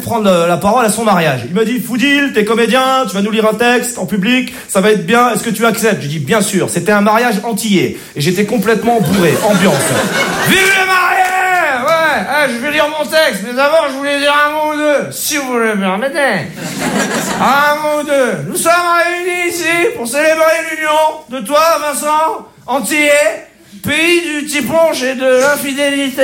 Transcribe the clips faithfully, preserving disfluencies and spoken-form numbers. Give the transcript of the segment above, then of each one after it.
prendre la parole à son mariage. Il m'a dit, Foudil, t'es comédien, tu vas nous lire un texte en public, ça va être bien, est-ce que tu acceptes? J'ai dit, bien sûr, c'était un mariage antillais. Et j'étais complètement bourré, ambiance. Vive les mariés! Ouais, ouais, je vais lire mon texte, mais d'abord, je voulais dire un mot ou deux, si vous le permettez. Un mot ou deux. Nous sommes réunis ici pour célébrer l'union de toi, Vincent, antillais, pays du tiponche et de l'infidélité.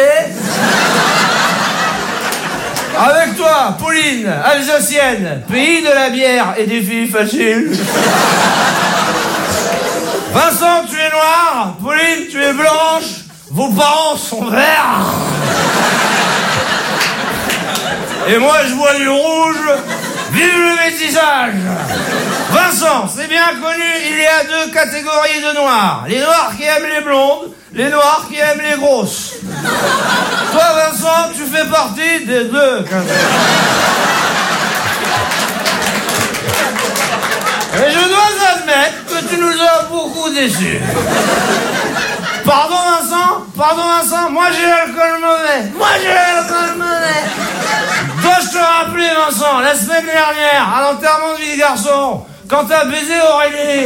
Avec toi, Pauline, alsacienne, pays de la bière et des filles faciles. Vincent, tu es noir, Pauline, tu es blanche, vos parents sont verts. Et moi, je vois du rouge. Vive le métissage! Vincent, c'est bien connu, il y a deux catégories de noirs. Les noirs qui aiment les blondes, les noirs qui aiment les grosses. Toi, Vincent, tu fais partie des deux catégories. Et je dois admettre que tu nous as beaucoup déçus. Pardon, Vincent? Pardon, Vincent? Moi, j'ai l'alcool mauvais. Moi, j'ai l'alcool mauvais. Dois-je te rappeler, Vincent, la semaine dernière, à l'enterrement de vie garçon, quand t'as baisé Aurélie,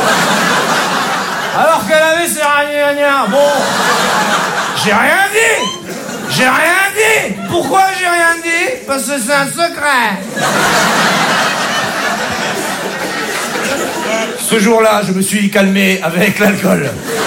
alors qu'elle avait ses ragnagnas. Bon, j'ai rien dit. J'ai rien dit. Pourquoi j'ai rien dit? Parce que c'est un secret. Ce jour-là, je me suis calmé avec l'alcool.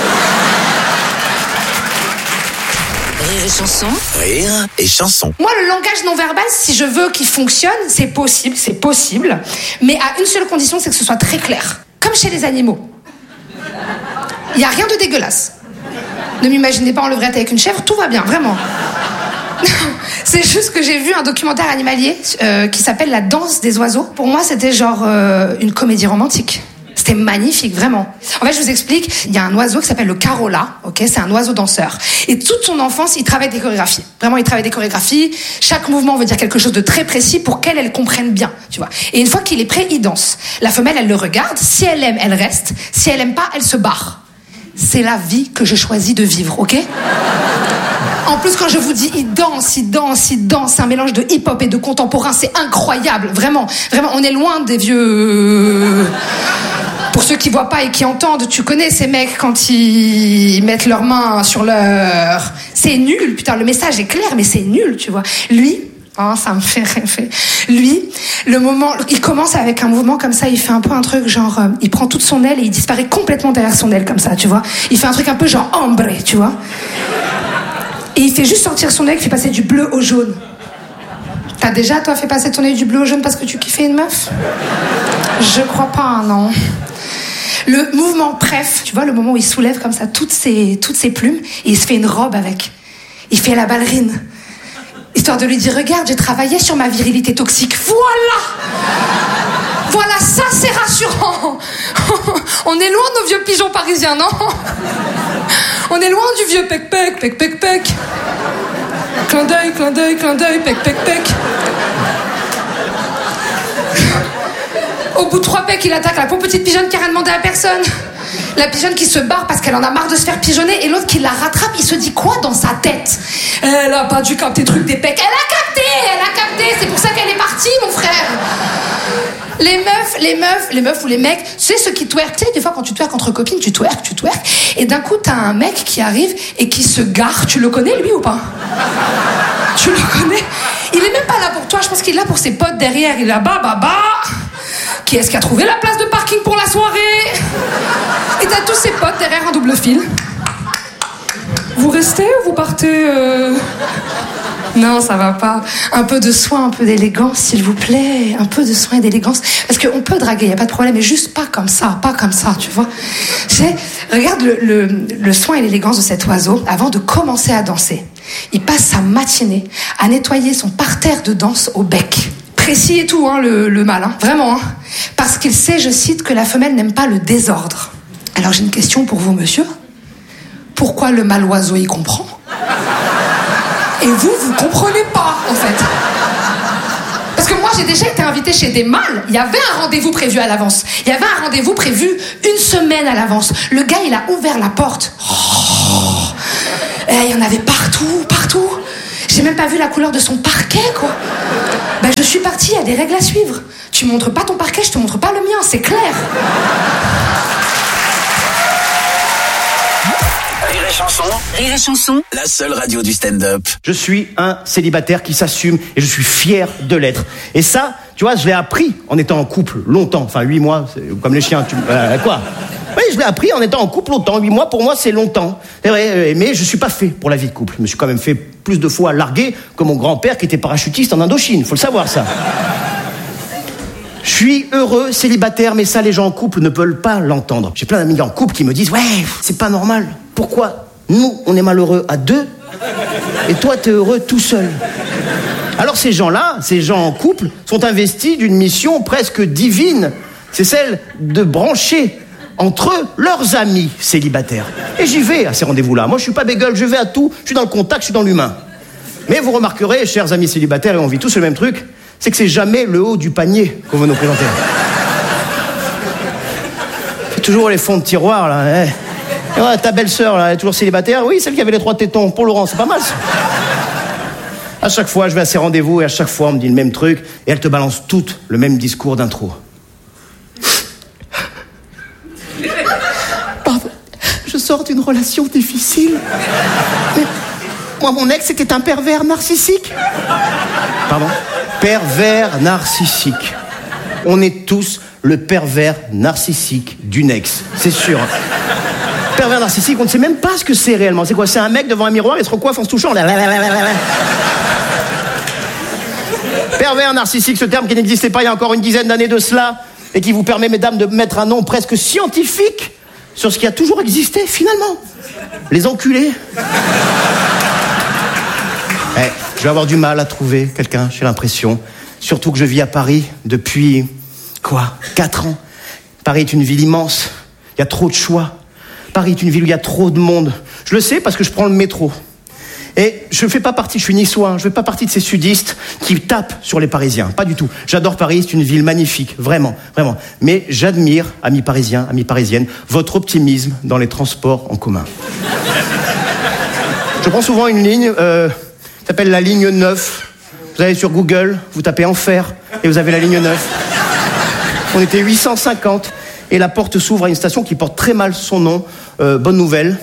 Rire et chanson. Rire et chanson. Moi, le langage non verbal, si je veux qu'il fonctionne, c'est possible, c'est possible. Mais à une seule condition, c'est que ce soit très clair. Comme chez les animaux. Il n'y a rien de dégueulasse. Ne m'imaginez pas en levrette avec une chèvre, tout va bien, vraiment. C'est juste que j'ai vu un documentaire animalier euh, qui s'appelle La danse des oiseaux. Pour moi, c'était genre euh, une comédie romantique. C'était magnifique, vraiment. En fait, je vous explique, il y a un oiseau qui s'appelle le carola, ok, c'est un oiseau danseur. Et toute son enfance, il travaille des chorégraphies. Vraiment, il travaille des chorégraphies. Chaque mouvement veut dire quelque chose de très précis pour qu'elle, elle comprenne bien, tu vois. Et une fois qu'il est prêt, il danse. La femelle, elle le regarde. Si elle aime, elle reste. Si elle aime pas, elle se barre. C'est la vie que je choisis de vivre, ok? En plus, quand je vous dis, il danse, il danse, il danse, c'est un mélange de hip-hop et de contemporain, c'est incroyable, vraiment, vraiment, on est loin des vieux... Pour ceux qui voient pas et qui entendent, tu connais ces mecs quand ils mettent leurs mains sur leur... C'est nul, putain, le message est clair, mais c'est nul, tu vois. Lui, oh, ça me fait rêver. Lui, le moment, il commence avec un mouvement comme ça, il fait un peu un truc genre, euh, il prend toute son aile et il disparaît complètement derrière son aile comme ça, tu vois. Il fait un truc un peu genre ombre, tu vois. Et il fait juste sortir son œil, il fait passer du bleu au jaune. T'as déjà, toi, fait passer ton œil du bleu au jaune parce que tu kiffais une meuf? Je crois pas, non. Le mouvement préf, tu vois, le moment où il soulève comme ça toutes ses, toutes ses plumes, et il se fait une robe avec. Il fait la ballerine. Histoire de lui dire, regarde, j'ai travaillé sur ma virilité toxique. Voilà! Voilà, ça, c'est rassurant. On est loin de nos vieux pigeons parisiens, non? On est loin du vieux pec-pec, pec-pec-pec. Clin d'œil, clin d'œil, clin d'œil, pec-pec-pec. Au bout de trois pecs, il attaque la pauvre petite pigeonne qui a rien demandé à personne. La pigeonne qui se barre parce qu'elle en a marre de se faire pigeonner, et l'autre qui la rattrape, il se dit quoi dans sa tête? Elle a pas dû capter truc des pecs. Elle a capté, elle a capté, c'est pour ça qu'elle est partie, mon frère. Les meufs, les meufs, les meufs ou les mecs, c'est ceux qui twerk. Tu sais, des fois quand tu twerk entre copines, tu twerk, tu twerk, et d'un coup t'as un mec qui arrive et qui se gare. Tu le connais lui ou pas? Tu le connais? Il est même pas là pour toi, je pense qu'il est là pour ses potes derrière. Il est là, bah bah bah. Qui est-ce qui a trouvé la place de parking pour la soirée? Et t'as tous ses potes derrière un double fil. Vous restez ou vous partez euh... Non, ça va pas. Un peu de soin, un peu d'élégance, s'il vous plaît. Un peu de soin et d'élégance. Parce qu'on peut draguer, y a pas de problème, mais juste pas comme ça, pas comme ça, tu vois. Tu sais, regarde le, le, le soin et l'élégance de cet oiseau avant de commencer à danser. Il passe sa matinée à nettoyer son parterre de danse au bec. Précis et tout, hein, le, le mâle, hein, vraiment. Hein. Parce qu'il sait, je cite, que la femelle n'aime pas le désordre. Alors j'ai une question pour vous, monsieur. Pourquoi le mâle oiseau y comprend? Et vous, vous comprenez pas, en fait. Parce que moi, j'ai déjà été invitée chez des mâles. Il y avait un rendez-vous prévu à l'avance. Il y avait un rendez-vous prévu une semaine à l'avance. Le gars, il a ouvert la porte. Oh. Et il y en avait partout, partout. J'ai même pas vu la couleur de son parquet, quoi. Ben, je suis partie, il y a des règles à suivre. Tu montres pas ton parquet, je te montre pas le mien, c'est clair. Rire et chanson. Rire et chanson. La seule radio du stand-up. Je suis un célibataire qui s'assume et je suis fier de l'être. Et ça, tu vois, je l'ai appris en étant en couple longtemps. Enfin, huit mois, c'est comme les chiens. Tu... Euh, quoi ? Oui, je l'ai appris en étant en couple longtemps. Huit mois, pour moi, c'est longtemps. C'est vrai, mais je suis pas fait pour la vie de couple. Je me suis quand même fait plus de fois larguer que mon grand-père qui était parachutiste en Indochine. Faut le savoir, ça. Je suis heureux, célibataire, mais ça, les gens en couple ne veulent pas l'entendre. J'ai plein d'amis en couple qui me disent « Ouais, c'est pas normal. Pourquoi nous, on est malheureux à deux et toi, t'es heureux tout seul ?» Alors ces gens-là, ces gens en couple, sont investis d'une mission presque divine. C'est celle de brancher entre eux leurs amis célibataires. Et j'y vais à ces rendez-vous-là. Moi, je suis pas bégueule, je vais à tout. Je suis dans le contact, je suis dans l'humain. Mais vous remarquerez, chers amis célibataires, et on vit tous le même truc, c'est que c'est jamais le haut du panier qu'on veut nous présenter. C'est toujours les fonds de tiroir, là. Hein. Et ouais, ta belle-sœur, là, elle est toujours célibataire. Oui, celle qui avait les trois tétons. Pour Laurent, c'est pas mal, ça. À chaque fois, je vais à ces rendez-vous et à chaque fois, on me dit le même truc et elle te balance toutes le même discours d'intro. Pardon, je sors d'une relation difficile. Mais moi, mon ex était un pervers narcissique. Pardon ? Pervers narcissique. On est tous le pervers narcissique d'une ex, c'est sûr. Pervers narcissique, on ne sait même pas ce que c'est réellement. C'est quoi ? C'est un mec devant un miroir, il se recoiffe en se touchant. Pervers narcissique, ce terme qui n'existait pas il y a encore une dizaine d'années de cela, et qui vous permet, mesdames, de mettre un nom presque scientifique sur ce qui a toujours existé, finalement. Les enculés. Eh, je vais avoir du mal à trouver quelqu'un, j'ai l'impression. Surtout que je vis à Paris depuis, quoi, quatre ans. Paris est une ville immense, il y a trop de choix. Paris est une ville où il y a trop de monde. Je le sais parce que je prends le métro. Et je ne fais pas partie, je suis niçois, je ne fais pas partie de ces sudistes qui tapent sur les Parisiens. Pas du tout. J'adore Paris, c'est une ville magnifique, vraiment, vraiment. Mais j'admire, amis parisiens, amis parisiennes, votre optimisme dans les transports en commun. Je prends souvent une ligne euh, qui s'appelle la ligne neuf. Vous allez sur Google, vous tapez Enfer et vous avez la ligne neuf. On était huit cent cinquante et la porte s'ouvre à une station qui porte très mal son nom. Euh, bonne nouvelle.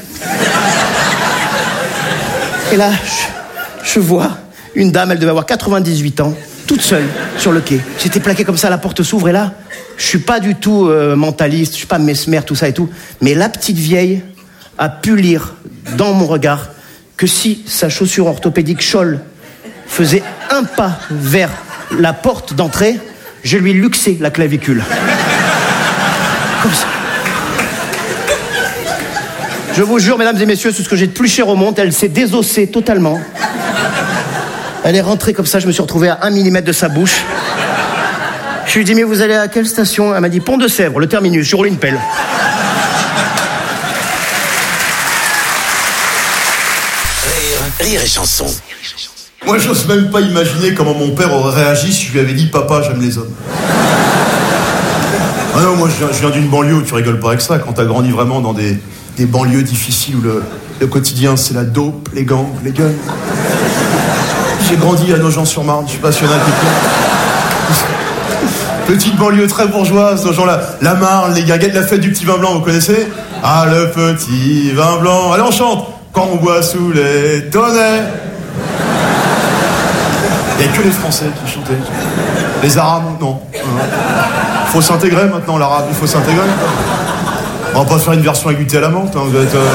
Et là, je, je vois une dame, elle devait avoir quatre-vingt-dix-huit ans, toute seule sur le quai. J'étais plaqué comme ça, la porte s'ouvre et là, je suis pas du tout euh, mentaliste, je suis pas mesmer, tout ça et tout. Mais la petite vieille a pu lire dans mon regard que si sa chaussure orthopédique Scholl faisait un pas vers la porte d'entrée, je lui luxais la clavicule. Comme ça. Je vous jure, mesdames et messieurs, c'est ce que j'ai de plus cher au monde. Elle s'est désossée totalement. Elle est rentrée comme ça, je me suis retrouvé à un millimètre de sa bouche. Je lui ai dit, mais vous allez à quelle station ? Elle m'a dit, Pont de Sèvres, le terminus, j'ai roulé une pelle. Rire, rire et chanson. Moi, j'ose même pas imaginer comment mon père aurait réagi si je lui avais dit « Papa, j'aime les hommes ». Ah non, moi, je viens, je viens d'une banlieue où tu rigoles pas avec ça. Quand t'as grandi vraiment dans des, des banlieues difficiles où le, le quotidien, c'est la dope, les gangs, les guns. J'ai grandi à Nogent-sur-Marne, je sais pas s'il y en a qui Petite banlieue très bourgeoise, Nogent, la, la Marne, les guinguettes, la fête du petit vin blanc, vous connaissez ? Ah, le petit vin blanc. Allez, on chante. Quand on boit sous les tonnets. Il n'y a que les Français qui chantaient. Les Arabes, non. Il faut s'intégrer maintenant, l'arabe, il faut s'intégrer. On va pas faire une version aiguitée à la menthe, hein, vous êtes... Euh...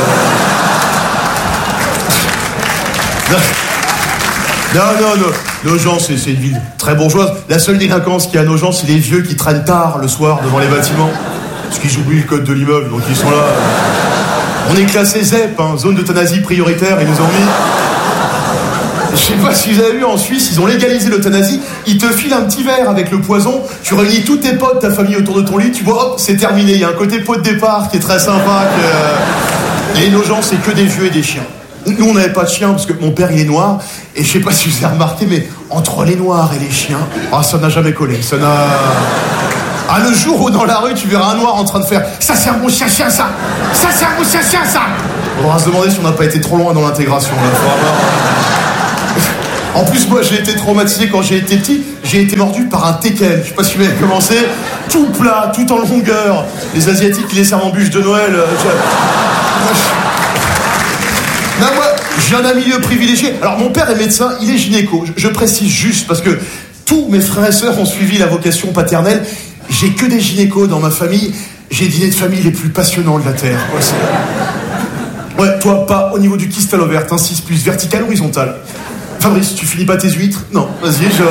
Non, non, non. Nogent, c'est, c'est une ville très bourgeoise. La seule délinquance qu'il y a à Nogent, c'est les vieux qui traînent tard le soir devant les bâtiments. Parce qu'ils oublient le code de l'immeuble, donc ils sont là. On est classé Z E P, hein, zone d'euthanasie prioritaire, ils nous ont mis... Je sais pas si vous avez vu, en Suisse, ils ont légalisé l'euthanasie. Ils te filent un petit verre avec le poison. Tu réunis tous tes potes, ta famille autour de ton lit. Tu vois, hop, c'est terminé. Il y a un côté pot de départ qui est très sympa. Que... Et nos gens, c'est que des vieux et des chiens. Nous, on n'avait pas de chiens parce que mon père, il est noir. Et je sais pas si vous avez remarqué, mais entre les noirs et les chiens, ah, ça n'a jamais collé. Ça n'a... Ah, le jour où dans la rue, tu verras un noir en train de faire « Ça, c'est un bon chien-chien, ça ! Ça, c'est un bon chien-chien, ça !» On va se demander si on n'a pas été trop loin dans l'intégration, là. Faut avoir... En plus, moi, j'ai été traumatisé quand j'ai été petit. J'ai été mordu par un teckel. Je sais pas si vous avez commencé. Tout plat, tout en longueur. Les Asiatiques qui les servent en bûche de Noël. Euh, je... Moi, je... Non, moi, je viens d'un milieu privilégié. Alors, mon père est médecin, il est gynéco. Je, je précise juste parce que tous mes frères et sœurs ont suivi la vocation paternelle. J'ai que des gynécos dans ma famille. J'ai des dîners de famille les plus passionnants de la Terre. Ouais, c'est... ouais toi, pas au niveau du kyste à l'ovaire. T'insistes plus vertical, horizontal. Fabrice, tu finis pas tes huîtres? Non, vas-y, je...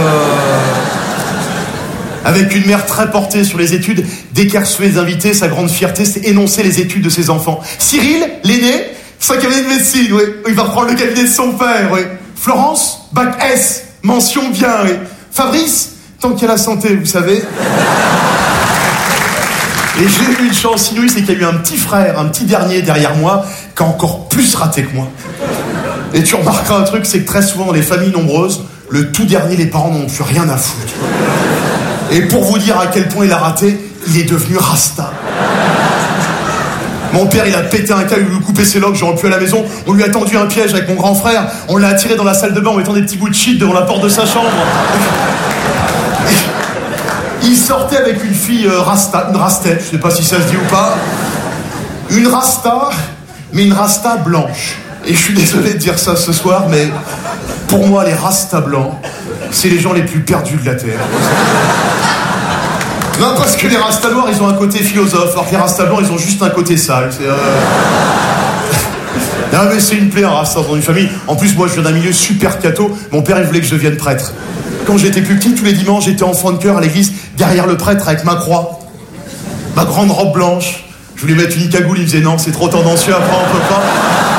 Avec une mère très portée sur les études, dès qu'elle recevait des invités, sa grande fierté, c'est énoncer les études de ses enfants. Cyril, l'aîné, cinquième année de médecine, oui. Il va reprendre le cabinet de son père, oui. Florence, bac S, mention bien, oui. Fabrice, tant qu'il y a la santé, vous savez. Et j'ai eu une chance inouïe, c'est qu'il y a eu un petit frère, un petit dernier derrière moi, qui a encore plus raté que moi. Et tu remarqueras un truc, c'est que très souvent dans les familles nombreuses, le tout dernier, les parents n'ont plus rien à foutre. Et pour vous dire à quel point il a raté, il est devenu Rasta. Mon père, il a pété un câble, il lui a coupé ses locks, j'aurais pu à la maison. On lui a tendu un piège avec mon grand frère. On l'a attiré dans la salle de bain en mettant des petits bouts de shit devant la porte de sa chambre. Il sortait avec une fille euh, Rasta, une Rastette, je sais pas si ça se dit ou pas. Une Rasta, mais une Rasta blanche. Et je suis désolé de dire ça ce soir, mais pour moi, les Rastas blancs, c'est les gens les plus perdus de la Terre. Non, parce que les Rastas noirs, ils ont un côté philosophe, alors que les Rastas blancs, ils ont juste un côté sale. C'est, euh... non, mais c'est une plaie, un Rasta dans une famille. En plus, moi, je viens d'un milieu super catho. Mon père, il voulait que je devienne prêtre. Quand j'étais plus petit, tous les dimanches, j'étais enfant de chœur à l'église, derrière le prêtre, avec ma croix, ma grande robe blanche. Je voulais mettre une cagoule, il me disait non, c'est trop tendancieux, après, on peut pas.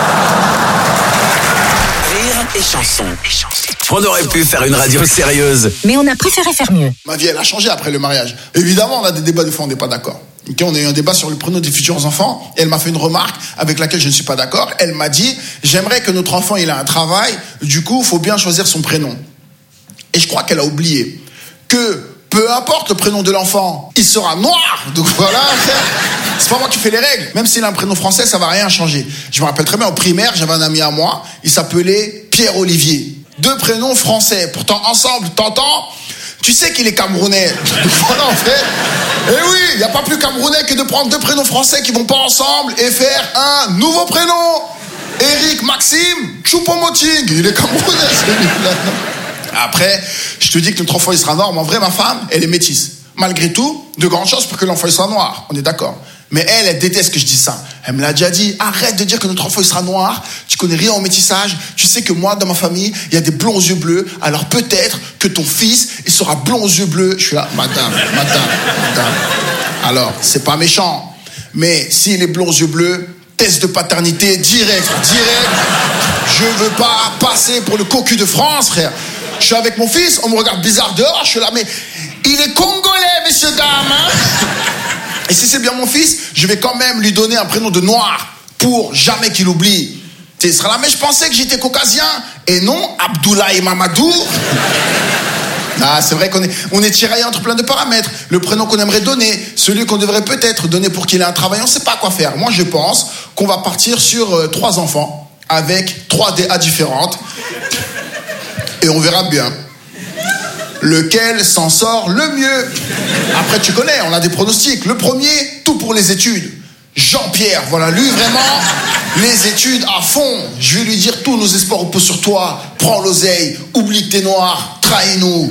Et chansons. On aurait pu faire une radio sérieuse, Mais on a préféré faire mieux. Ma vie, elle a changé après le mariage. Évidemment, on a des débats de fois, on n'est pas d'accord. Okay, on a eu un débat sur le prénom des futurs enfants. Et elle m'a fait une remarque avec laquelle je ne suis pas d'accord. Elle m'a dit, j'aimerais que notre enfant, il a un travail. Du coup, il faut bien choisir son prénom. Et je crois qu'elle a oublié que peu importe le prénom de l'enfant, il sera noir. Donc voilà, c'est pas moi qui fais les règles. Même s'il a un prénom français, ça va rien changer. Je me rappelle très bien, au primaire, j'avais un ami à moi, il s'appelait Pierre-Olivier. Deux prénoms français, pourtant ensemble, t'entends? Tu sais qu'il est camerounais. Voilà, en fait. Et oui, il n'y a pas plus camerounais que de prendre deux prénoms français qui vont pas ensemble et faire un nouveau prénom. Eric Maxime Choupo-Moting. Il est camerounais, celui-là. Après, je te dis que notre enfant, il sera noir, mais en vrai, ma femme, elle est métisse. Malgré tout, de grandes chances pour que l'enfant, il soit noir. On est d'accord. Mais elle, elle déteste que je dise ça. Elle me l'a déjà dit. Arrête de dire que notre enfant, il sera noir. Tu connais rien au métissage. Tu sais que moi, dans ma famille, il y a des blonds aux yeux bleus. Alors peut-être que ton fils, il sera blond aux yeux bleus. Je suis là, madame, madame, madame. Alors, c'est pas méchant. Mais s'il est blond aux yeux bleus, test de paternité direct, direct. Je veux pas passer pour le cocu de France, frère. Je suis avec mon fils, on me regarde bizarre dehors. Je suis là, mais il est congolais, messieurs, dames, hein. Et si c'est bien mon fils, je vais quand même lui donner un prénom de noir pour jamais qu'il oublie. Tu sais, il sera là, mais je pensais que j'étais caucasien. Et non, Abdoulaye Mamadou. Ah, c'est vrai qu'on est, on est tiraillé entre plein de paramètres. Le prénom qu'on aimerait donner, celui qu'on devrait peut-être donner pour qu'il ait un travail, on ne sait pas quoi faire. Moi, je pense qu'on va partir sur euh, trois enfants avec trois D A différentes. Et on verra bien lequel s'en sort le mieux. Après, tu connais, on a des pronostics. Le premier, tout pour les études. Jean-Pierre, voilà, lui, vraiment, les études à fond. Je vais lui dire, tous nos espoirs reposent sur toi. Prends l'oseille, oublie que t'es noir, trahis-nous.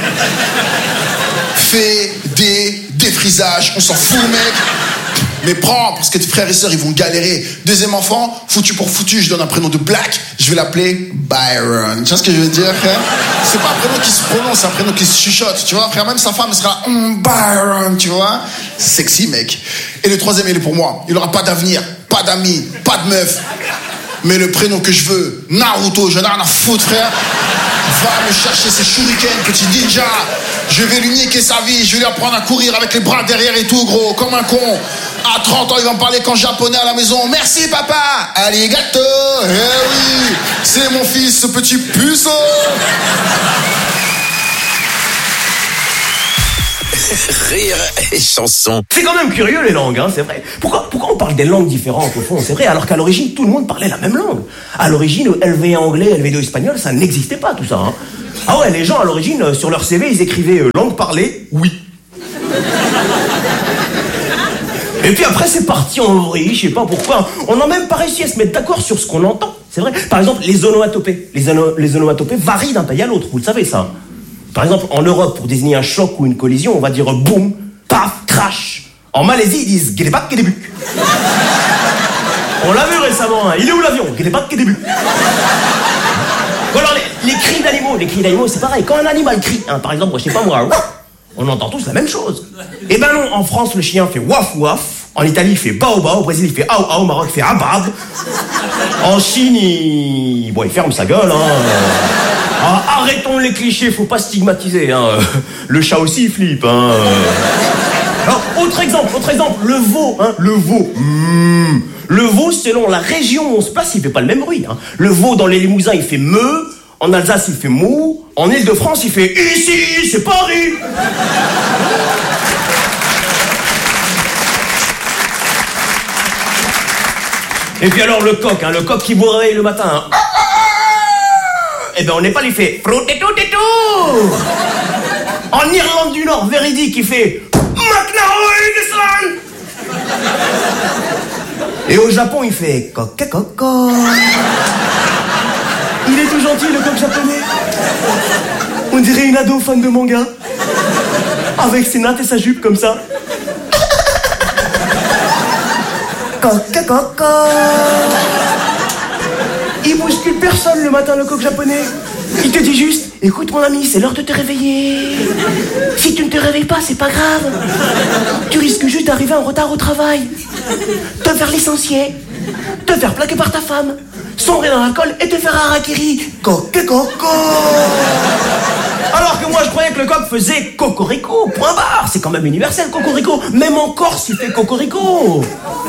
Fais des défrisages, on s'en fout, mec. Mais prends, parce que tes frères et sœurs, ils vont galérer. Deuxième enfant, foutu pour foutu, je donne un prénom de black, je vais l'appeler Byron. Tu vois ce que je veux dire, frère? C'est pas un prénom qui se prononce, c'est un prénom qui se chuchote, tu vois, frère? Même sa femme sera mm, Byron, tu vois? Sexy, mec. Et le troisième, il est pour moi. Il aura pas d'avenir, pas d'amis, pas de meuf. Mais le prénom que je veux, Naruto, j'en ai rien à foutre, frère. Va me chercher ses shurikens, petit ninja. Je vais lui niquer sa vie, je vais lui apprendre à courir avec les bras derrière et tout, gros, comme un con. À trente ans, il va me parler qu'en japonais à la maison. Merci, papa. Arigato. Eh oui, c'est mon fils, ce petit puceau. Rire et chanson. C'est quand même curieux les langues, hein, c'est vrai. Pourquoi, pourquoi on parle des langues différentes au fond, c'est vrai, alors qu'à l'origine tout le monde parlait la même langue. À l'origine, L V un anglais, L V deux espagnol, ça n'existait pas tout ça. Hein. Ah ouais, les gens à l'origine, euh, sur leur C V, ils écrivaient euh, langue parlée, oui. Et puis après c'est parti en vrille, je sais pas pourquoi. On n'a même pas réussi à se mettre d'accord sur ce qu'on entend, c'est vrai. Par exemple, les onomatopées. Les, ono- les onomatopées varient d'un pays à l'autre, vous le savez ça. Par exemple, en Europe, pour désigner un choc ou une collision, on va dire boum, paf, crash. En Malaisie, ils disent guélébac, guélébuc. On l'a vu récemment, hein. Il est où l'avion? Guélébac, guélébuc. Ou alors les, les cris d'animaux. Les cris d'animaux, c'est pareil. Quand un animal crie, hein, par exemple, moi, je sais pas moi, on entend tous la même chose. Eh ben non, en France, le chien fait waf waf. En Italie, il fait bao bao. Au Brésil, il fait ao ao. Au Maroc, il fait abab. En Chine, il... Bon, il ferme sa gueule, hein. Ah, arrêtons les clichés, faut pas stigmatiser, hein. Le chat aussi, il flippe, hein. Alors, autre exemple, autre exemple, le veau, hein. Le veau. Mmh. Le veau, selon la région où on se place, il fait pas le même bruit, hein. Le veau, dans les Limousins, il fait meu. En Alsace, il fait mou. En Île-de-France, il fait ici, c'est Paris. Et puis alors le coq, hein, le coq qui vous réveille le matin. Hein. Eh ben au Népal, il fait fruit et tout et tout. En Irlande du Nord, véridique, il fait Macnaoï. Et au Japon, il fait coq coco. Il est tout gentil, le coq japonais. On dirait une ado fan de manga. Avec ses nattes et sa jupe comme ça. Coq coco. Il bouscule personne le matin, le coq japonais. Il te dit juste, écoute mon ami, c'est l'heure de te réveiller. Si tu ne te réveilles pas, c'est pas grave. Tu risques juste d'arriver en retard au travail, te faire licencier, te faire plaquer par ta femme, sombrer dans l'alcool et te faire harakiri. Coq coco. Alors que moi je croyais que le coq faisait cocorico, point barre. C'est quand même universel, cocorico. Même en Corse, il fait cocorico.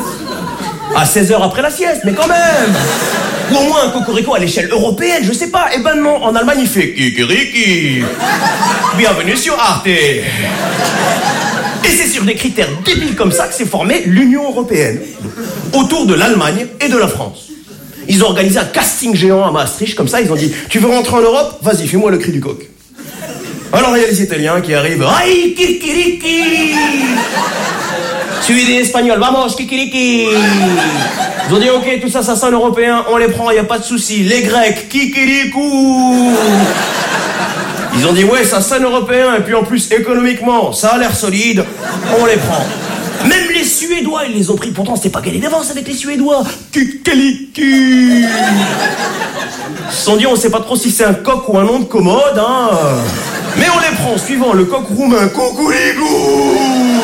À seize heures après la sieste, mais quand même. Ou au moins un cocorico à l'échelle européenne, je sais pas. Eh ben non, en Allemagne il fait kikiriki. Bienvenue sur Arte. Et c'est sur des critères débiles comme ça que s'est formée l'Union Européenne. Autour de l'Allemagne et de la France. Ils ont organisé un casting géant à Maastricht, comme ça, ils ont dit, tu veux rentrer en Europe? Vas-y, fais-moi le cri du coq. Alors il y a les Italiens qui arrivent, aïe, kikiriki. Suivi des Espagnols, vamos, kikiriki. Ils ont dit, ok, tout ça, ça sonne européen, on les prend, y a pas de souci. Les Grecs, kikirikou. Ils ont dit, ouais, ça sonne européen, et puis en plus, économiquement, ça a l'air solide, on les prend. Même les Suédois, ils les ont pris. Pourtant, c'était pas gagné d'avance avec les Suédois. Kikiriki. Ils se sont dit, on sait pas trop si c'est un coq ou un nom de commode, hein. Mais on les prend, suivant le coq roumain, coucouligou.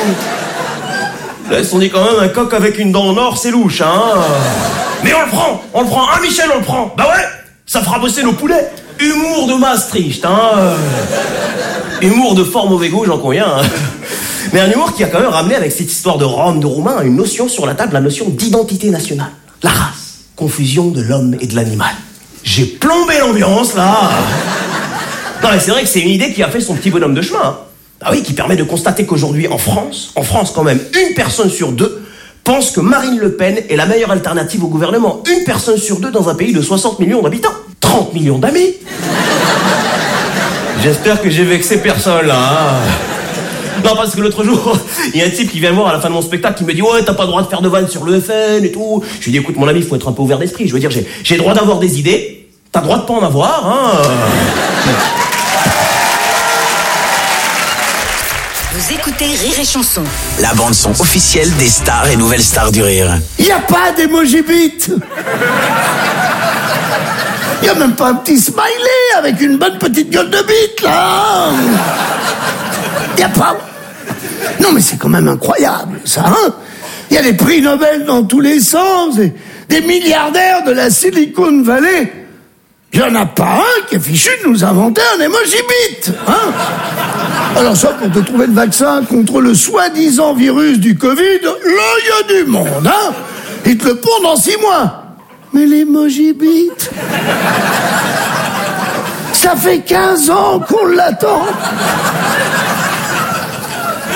Là, ils se sont dit quand même, un coq avec une dent en or, c'est louche, hein. Mais on le prend, on le prend. Ah, Michel, on le prend. Bah ouais, ça fera bosser nos poulets. Humour de Maastricht, hein. Humour de fort mauvais goût, j'en conviens, hein. Mais un humour qui a quand même ramené avec cette histoire de Rome, de Roumain, une notion sur la table, la notion d'identité nationale. La race. Confusion de l'homme et de l'animal. J'ai plombé l'ambiance, là. Non, mais c'est vrai que c'est une idée qui a fait son petit bonhomme de chemin, hein. Ah oui, qui permet de constater qu'aujourd'hui, en France, en France quand même, une personne sur deux pense que Marine Le Pen est la meilleure alternative au gouvernement. Une personne sur deux dans un pays de soixante millions d'habitants. trente millions d'amis. J'espère que j'ai vexé personne, là, hein. Non, parce que l'autre jour, il y a un type qui vient me voir à la fin de mon spectacle qui me dit, ouais, t'as pas le droit de faire de vannes sur le F N et tout. Je lui dis, écoute, mon ami, il faut être un peu ouvert d'esprit. Je veux dire, j'ai, j'ai le droit d'avoir des idées. T'as le droit de pas en avoir, hein. Vous écoutez Rire et Chanson. La bande-son officielle des stars et nouvelles stars du rire. Il n'y a pas d'emoji bite. Il n'y a même pas un petit smiley avec une bonne petite gueule de bite, là. Il n'y a pas. Non, mais c'est quand même incroyable, ça, hein. Il y a des prix Nobel dans tous les sens, et des milliardaires de la Silicon Valley. Il n'y en a pas un qui est fichu de nous inventer un emoji bit, hein. Alors ça, pour te trouver le vaccin contre le soi-disant virus du Covid, là, il y a du monde, hein. Ils te le pondent dans six mois. Mais l'emoji bit, ça fait quinze ans qu'on l'attend.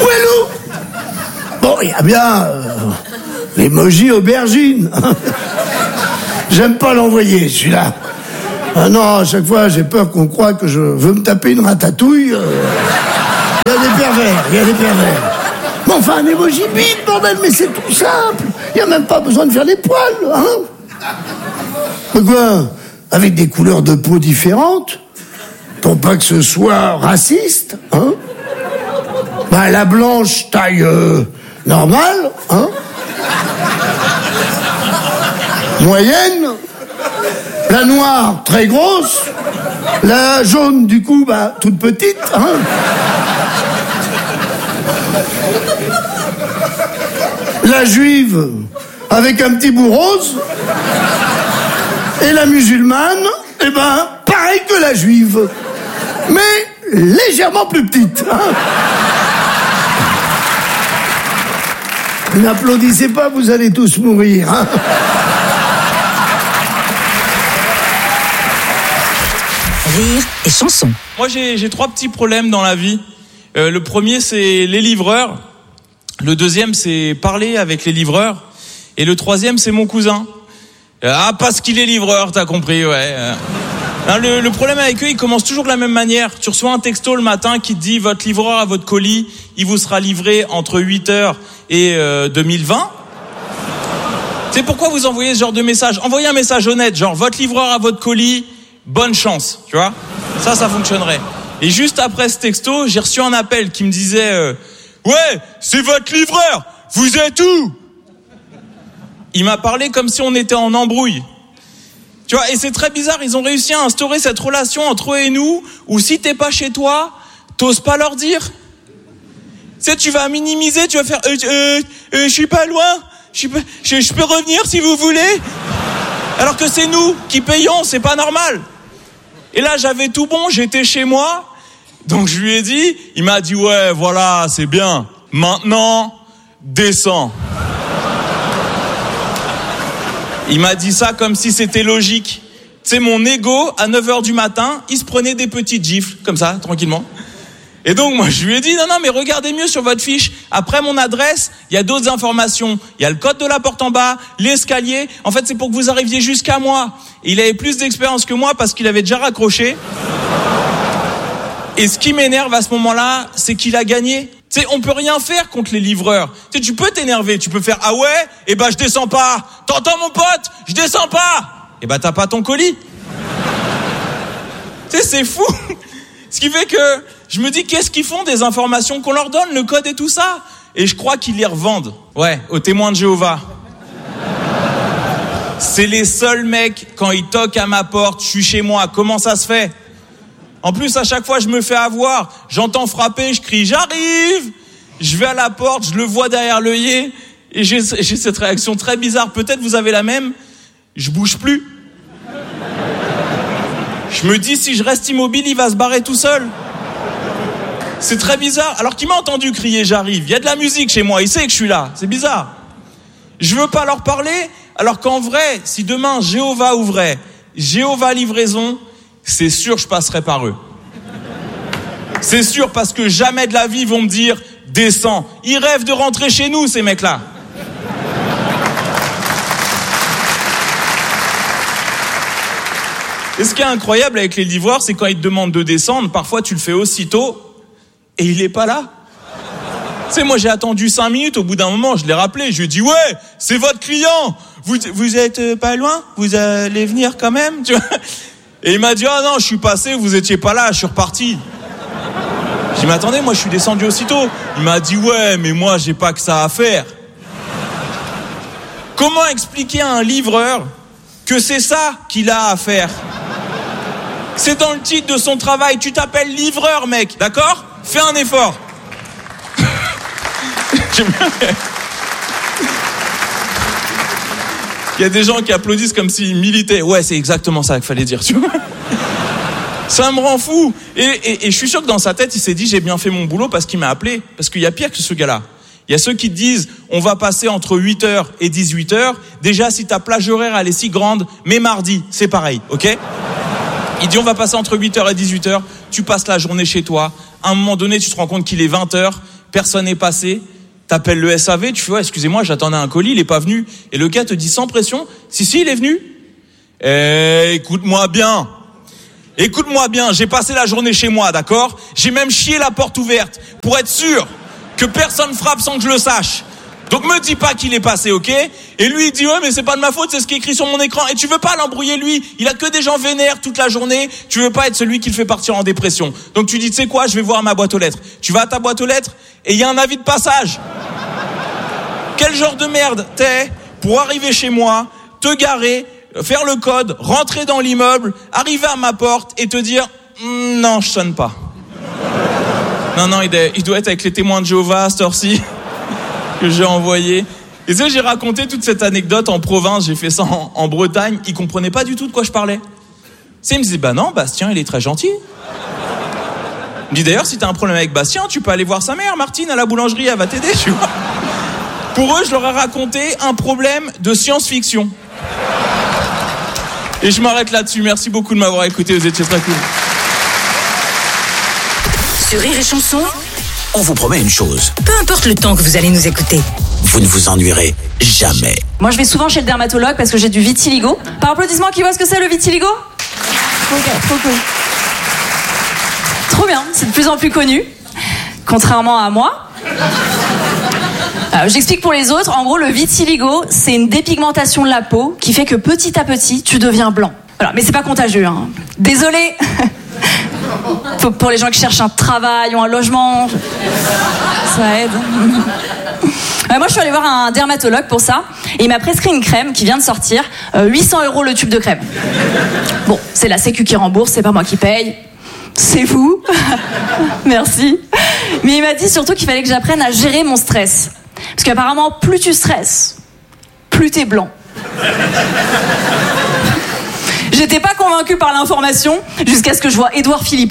Bon, il y a bien euh, l'emoji aubergine. J'aime pas l'envoyer, celui-là. Ah non, à chaque fois, j'ai peur qu'on croie que je veux me taper une ratatouille. Il euh... y a des pervers, il y a des pervers. Mais enfin, un emoji bite, bordel, mais c'est tout simple. Il n'y a même pas besoin de faire les poils, hein. Mais quoi? Avec des couleurs de peau différentes, pour pas que ce soit raciste, hein. Bah, la blanche, taille euh, normale, hein. Moyenne. La noire, très grosse. La jaune, du coup, bah, toute petite, hein. La juive, avec un petit bout rose. Et la musulmane, eh ben, pareil que la juive. Mais légèrement plus petite, hein. N'applaudissez pas, vous allez tous mourir, hein. Rire et chanson. Moi, j'ai, j'ai trois petits problèmes dans la vie. Euh, le premier, c'est les livreurs. Le deuxième, c'est parler avec les livreurs. Et le troisième, c'est mon cousin. Euh, ah, parce qu'il est livreur, t'as compris, ouais. Non, le, le problème avec eux, ils commencent toujours de la même manière. Tu reçois un texto le matin qui te dit « Votre livreur a votre colis, il vous sera livré entre huit heures et euh, deux mille vingt. » C'est pourquoi vous envoyez ce genre de message. Envoyez un message honnête, genre « Votre livreur a votre colis, bonne chance. » Tu vois ? Ça, ça fonctionnerait. Et juste après ce texto, j'ai reçu un appel qui me disait euh, « Ouais, c'est votre livreur, vous êtes où ?» Il m'a parlé comme si on était en embrouille. Tu vois, et c'est très bizarre, ils ont réussi à instaurer cette relation entre eux et nous, où si t'es pas chez toi, t'oses pas leur dire. Tu sais, tu vas minimiser, tu vas faire, euh, euh, euh, je suis pas loin, je suis pas, je, je peux revenir si vous voulez. Alors que c'est nous qui payons, c'est pas normal. Et là, j'avais tout bon, j'étais chez moi, donc je lui ai dit, il m'a dit, ouais, voilà, c'est bien, maintenant, descends. Il m'a dit ça comme si c'était logique. Tu sais, mon ego, à neuf heures du matin, il se prenait des petites gifles, comme ça, tranquillement. Et donc, moi, je lui ai dit, non, non, mais regardez mieux sur votre fiche. Après mon adresse, il y a d'autres informations. Il y a le code de la porte en bas, l'escalier. En fait, c'est pour que vous arriviez jusqu'à moi. Et il avait plus d'expérience que moi parce qu'il avait déjà raccroché. Et ce qui m'énerve à ce moment-là, c'est qu'il a gagné. Tu sais, on peut rien faire contre les livreurs. Tu sais, tu peux t'énerver, tu peux faire « Ah ouais, eh ben je descends pas. T'entends mon pote, je descends pas. » Eh ben t'as pas ton colis. Tu sais, c'est fou. Ce qui fait que je me dis, qu'est-ce qu'ils font des informations qu'on leur donne, le code et tout ça? Et je crois qu'ils les revendent. Ouais, aux témoins de Jéhovah. C'est les seuls mecs, quand ils toquent à ma porte, je suis chez moi, comment ça se fait? En plus, à chaque fois, je me fais avoir. J'entends frapper, je crie « J'arrive !» Je vais à la porte, je le vois derrière l'œillet, et j'ai, j'ai cette réaction très bizarre. Peut-être vous avez la même. Je bouge plus. Je me dis, si je reste immobile, il va se barrer tout seul. C'est très bizarre. Alors qu'il m'a entendu crier « J'arrive !» Il y a de la musique chez moi, il sait que je suis là. C'est bizarre. Je veux pas leur parler, alors qu'en vrai, si demain Jéhovah ouvrait, Jéhovah livraison, c'est sûr je passerai par eux. C'est sûr, parce que jamais de la vie ils vont me dire « Descends ». Ils rêvent de rentrer chez nous, ces mecs-là. Et ce qui est incroyable avec les livreurs, c'est quand ils te demandent de descendre, parfois tu le fais aussitôt, et il est pas là. Tu sais, moi j'ai attendu cinq minutes, au bout d'un moment, je l'ai rappelé, je lui ai dit « Ouais, c'est votre client, vous, vous êtes pas loin, vous allez venir quand même ?» Tu vois. Et il m'a dit « Ah non, je suis passé, vous étiez pas là, je suis reparti. » J'ai dit « Mais attendez, moi je suis descendu aussitôt. » Il m'a dit « Ouais, mais moi j'ai pas que ça à faire. » Comment expliquer à un livreur que c'est ça qu'il a à faire? C'est dans le titre de son travail, tu t'appelles livreur, mec, d'accord? Fais un effort. Il y a des gens qui applaudissent comme s'ils militaient. Ouais, c'est exactement ça qu'il fallait dire, tu vois. Ça me rend fou. Et, et, et je suis sûr que dans sa tête, il s'est dit, j'ai bien fait mon boulot parce qu'il m'a appelé. Parce qu'il y a pire que ce gars-là. Il y a ceux qui te disent, on va passer entre huit heures et dix-huit heures. Déjà, si ta plage horaire, elle est si grande, mais mardi, c'est pareil, ok? Il dit, on va passer entre huit heures et dix-huit heures. Tu passes la journée chez toi. À un moment donné, tu te rends compte qu'il est vingt heures. Personne n'est passé. T'appelles le S A V, tu fais, ouais, excusez-moi, j'attendais un colis, il est pas venu. Et le gars te dit sans pression, si, si, il est venu. Eh, écoute-moi bien. Écoute-moi bien, j'ai passé la journée chez moi, d'accord? J'ai même chié la porte ouverte pour être sûr que personne frappe sans que je le sache. Donc me dis pas qu'il est passé, ok? Et lui il dit, ouais, mais c'est pas de ma faute, c'est ce qui est écrit sur mon écran. Et tu veux pas l'embrouiller lui, il a que des gens vénères toute la journée. Tu veux pas être celui qui le fait partir en dépression. Donc tu dis, tu sais quoi, je vais voir ma boîte aux lettres. Tu vas à ta boîte aux lettres et il y a un avis de passage. Quel genre de merde t'es pour arriver chez moi, te garer, faire le code, rentrer dans l'immeuble, arriver à ma porte et te dire, mm, non, je sonne pas. Non, non, il doit, il doit être avec les témoins de Jéhovah à cette heure-ci que j'ai envoyé. Et tu sais, j'ai raconté toute cette anecdote en province, j'ai fait ça en, en Bretagne, ils comprenaient pas du tout de quoi je parlais. Tu sais, ils me disaient, bah non, Bastien, il est très gentil. Il me dit, d'ailleurs, si t'as un problème avec Bastien, tu peux aller voir sa mère, Martine, à la boulangerie, elle va t'aider, tu vois. Pour eux, je leur ai raconté un problème de science-fiction. Et je m'arrête là-dessus. Merci beaucoup de m'avoir écouté, vous étiez très cool. Sur Rire et Chanson, On vous promet une chose, peu importe le temps que vous allez nous écouter. vous ne vous ennuierez jamais. Moi, je vais souvent chez le dermatologue parce que j'ai du vitiligo. Par applaudissement, qui voit ce que c'est le vitiligo? Ok, trop cool. Trop bien, c'est de plus en plus connu. Contrairement à moi. Euh, J'explique pour les autres. En gros, le vitiligo, c'est une dépigmentation de la peau qui fait que petit à petit, tu deviens blanc. Voilà, mais c'est pas contagieux, hein. Désolé. Pour les gens qui cherchent un travail ou un logement, ça aide. Euh, moi, je suis allée voir un dermatologue pour ça. Et il m'a prescrit une crème qui vient de sortir. Euh, huit cents euros le tube de crème. Bon, c'est la Sécu qui rembourse, c'est pas moi qui paye. C'est vous. Merci. Mais il m'a dit surtout qu'il fallait que j'apprenne à gérer mon stress. Parce qu'apparemment, plus tu stresses, plus t'es blanc. J'étais pas convaincue par l'information jusqu'à ce que je vois Édouard Philippe.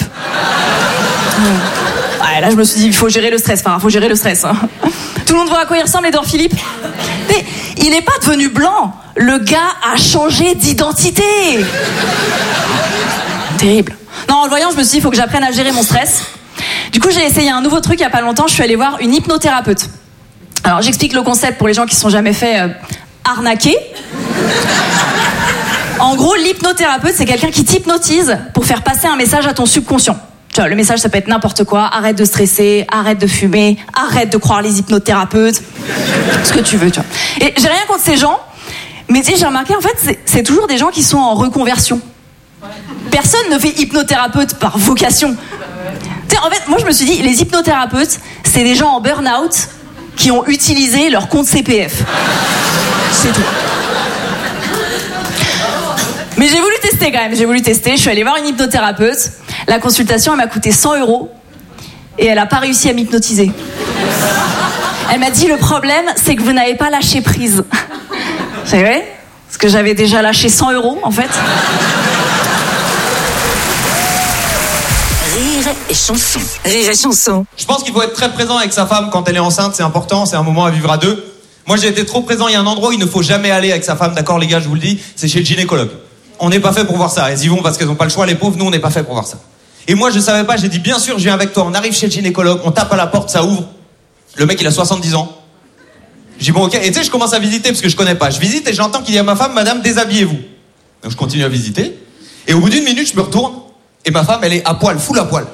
Ouais, là, je me suis dit, il faut gérer le stress. Enfin, il faut gérer le stress. Hein. Tout le monde voit à quoi il ressemble, Édouard Philippe. Mais il n'est pas devenu blanc. Le gars a changé d'identité. Terrible. Non, en le voyant, je me suis dit, il faut que j'apprenne à gérer mon stress. Du coup, j'ai essayé un nouveau truc il y a pas longtemps. Je suis allée voir une hypnothérapeute. Alors, j'explique le concept pour les gens qui ne sont jamais fait euh, arnaquer. En gros, l'hypnothérapeute, c'est quelqu'un qui t'hypnotise pour faire passer un message à ton subconscient. Tu vois, le message, ça peut être n'importe quoi. Arrête de stresser, arrête de fumer, arrête de croire les hypnothérapeutes. Ce que tu veux, tu vois. Et j'ai rien contre ces gens, mais tu sais, j'ai remarqué, en fait, c'est, c'est toujours des gens qui sont en reconversion. Personne ne fait hypnothérapeute par vocation. Tu sais, en fait, moi, je me suis dit, les hypnothérapeutes, c'est des gens en burn-out qui ont utilisé leur compte C P F. C'est tout. Mais j'ai voulu tester quand même, j'ai voulu tester. Je suis allée voir une hypnothérapeute. La consultation, elle m'a coûté cent euros. Et elle n'a pas réussi à m'hypnotiser. Elle m'a dit, le problème, c'est que vous n'avez pas lâché prise. C'est vrai? Parce que j'avais déjà lâché cent euros, en fait. Rire et Chanson. Rire et Chanson. Je pense qu'il faut être très présent avec sa femme quand elle est enceinte, c'est important, c'est un moment à vivre à deux. Moi, j'ai été trop présent, il y a un endroit où il ne faut jamais aller avec sa femme, d'accord les gars, je vous le dis, c'est chez le gynécologue. On n'est pas fait pour voir ça, elles y vont parce qu'elles n'ont pas le choix, les pauvres, nous on n'est pas fait pour voir ça. Et moi je savais pas, j'ai dit bien sûr je viens avec toi, on arrive chez le gynécologue, on tape à la porte, ça ouvre. Le mec il a soixante-dix ans. Je dis bon ok, et tu sais je commence à visiter parce que je connais pas. Je visite et j'entends qu'il dit à ma femme, madame déshabillez-vous. Donc je continue à visiter, et au bout d'une minute je me retourne, et ma femme elle est à poil, full à poil.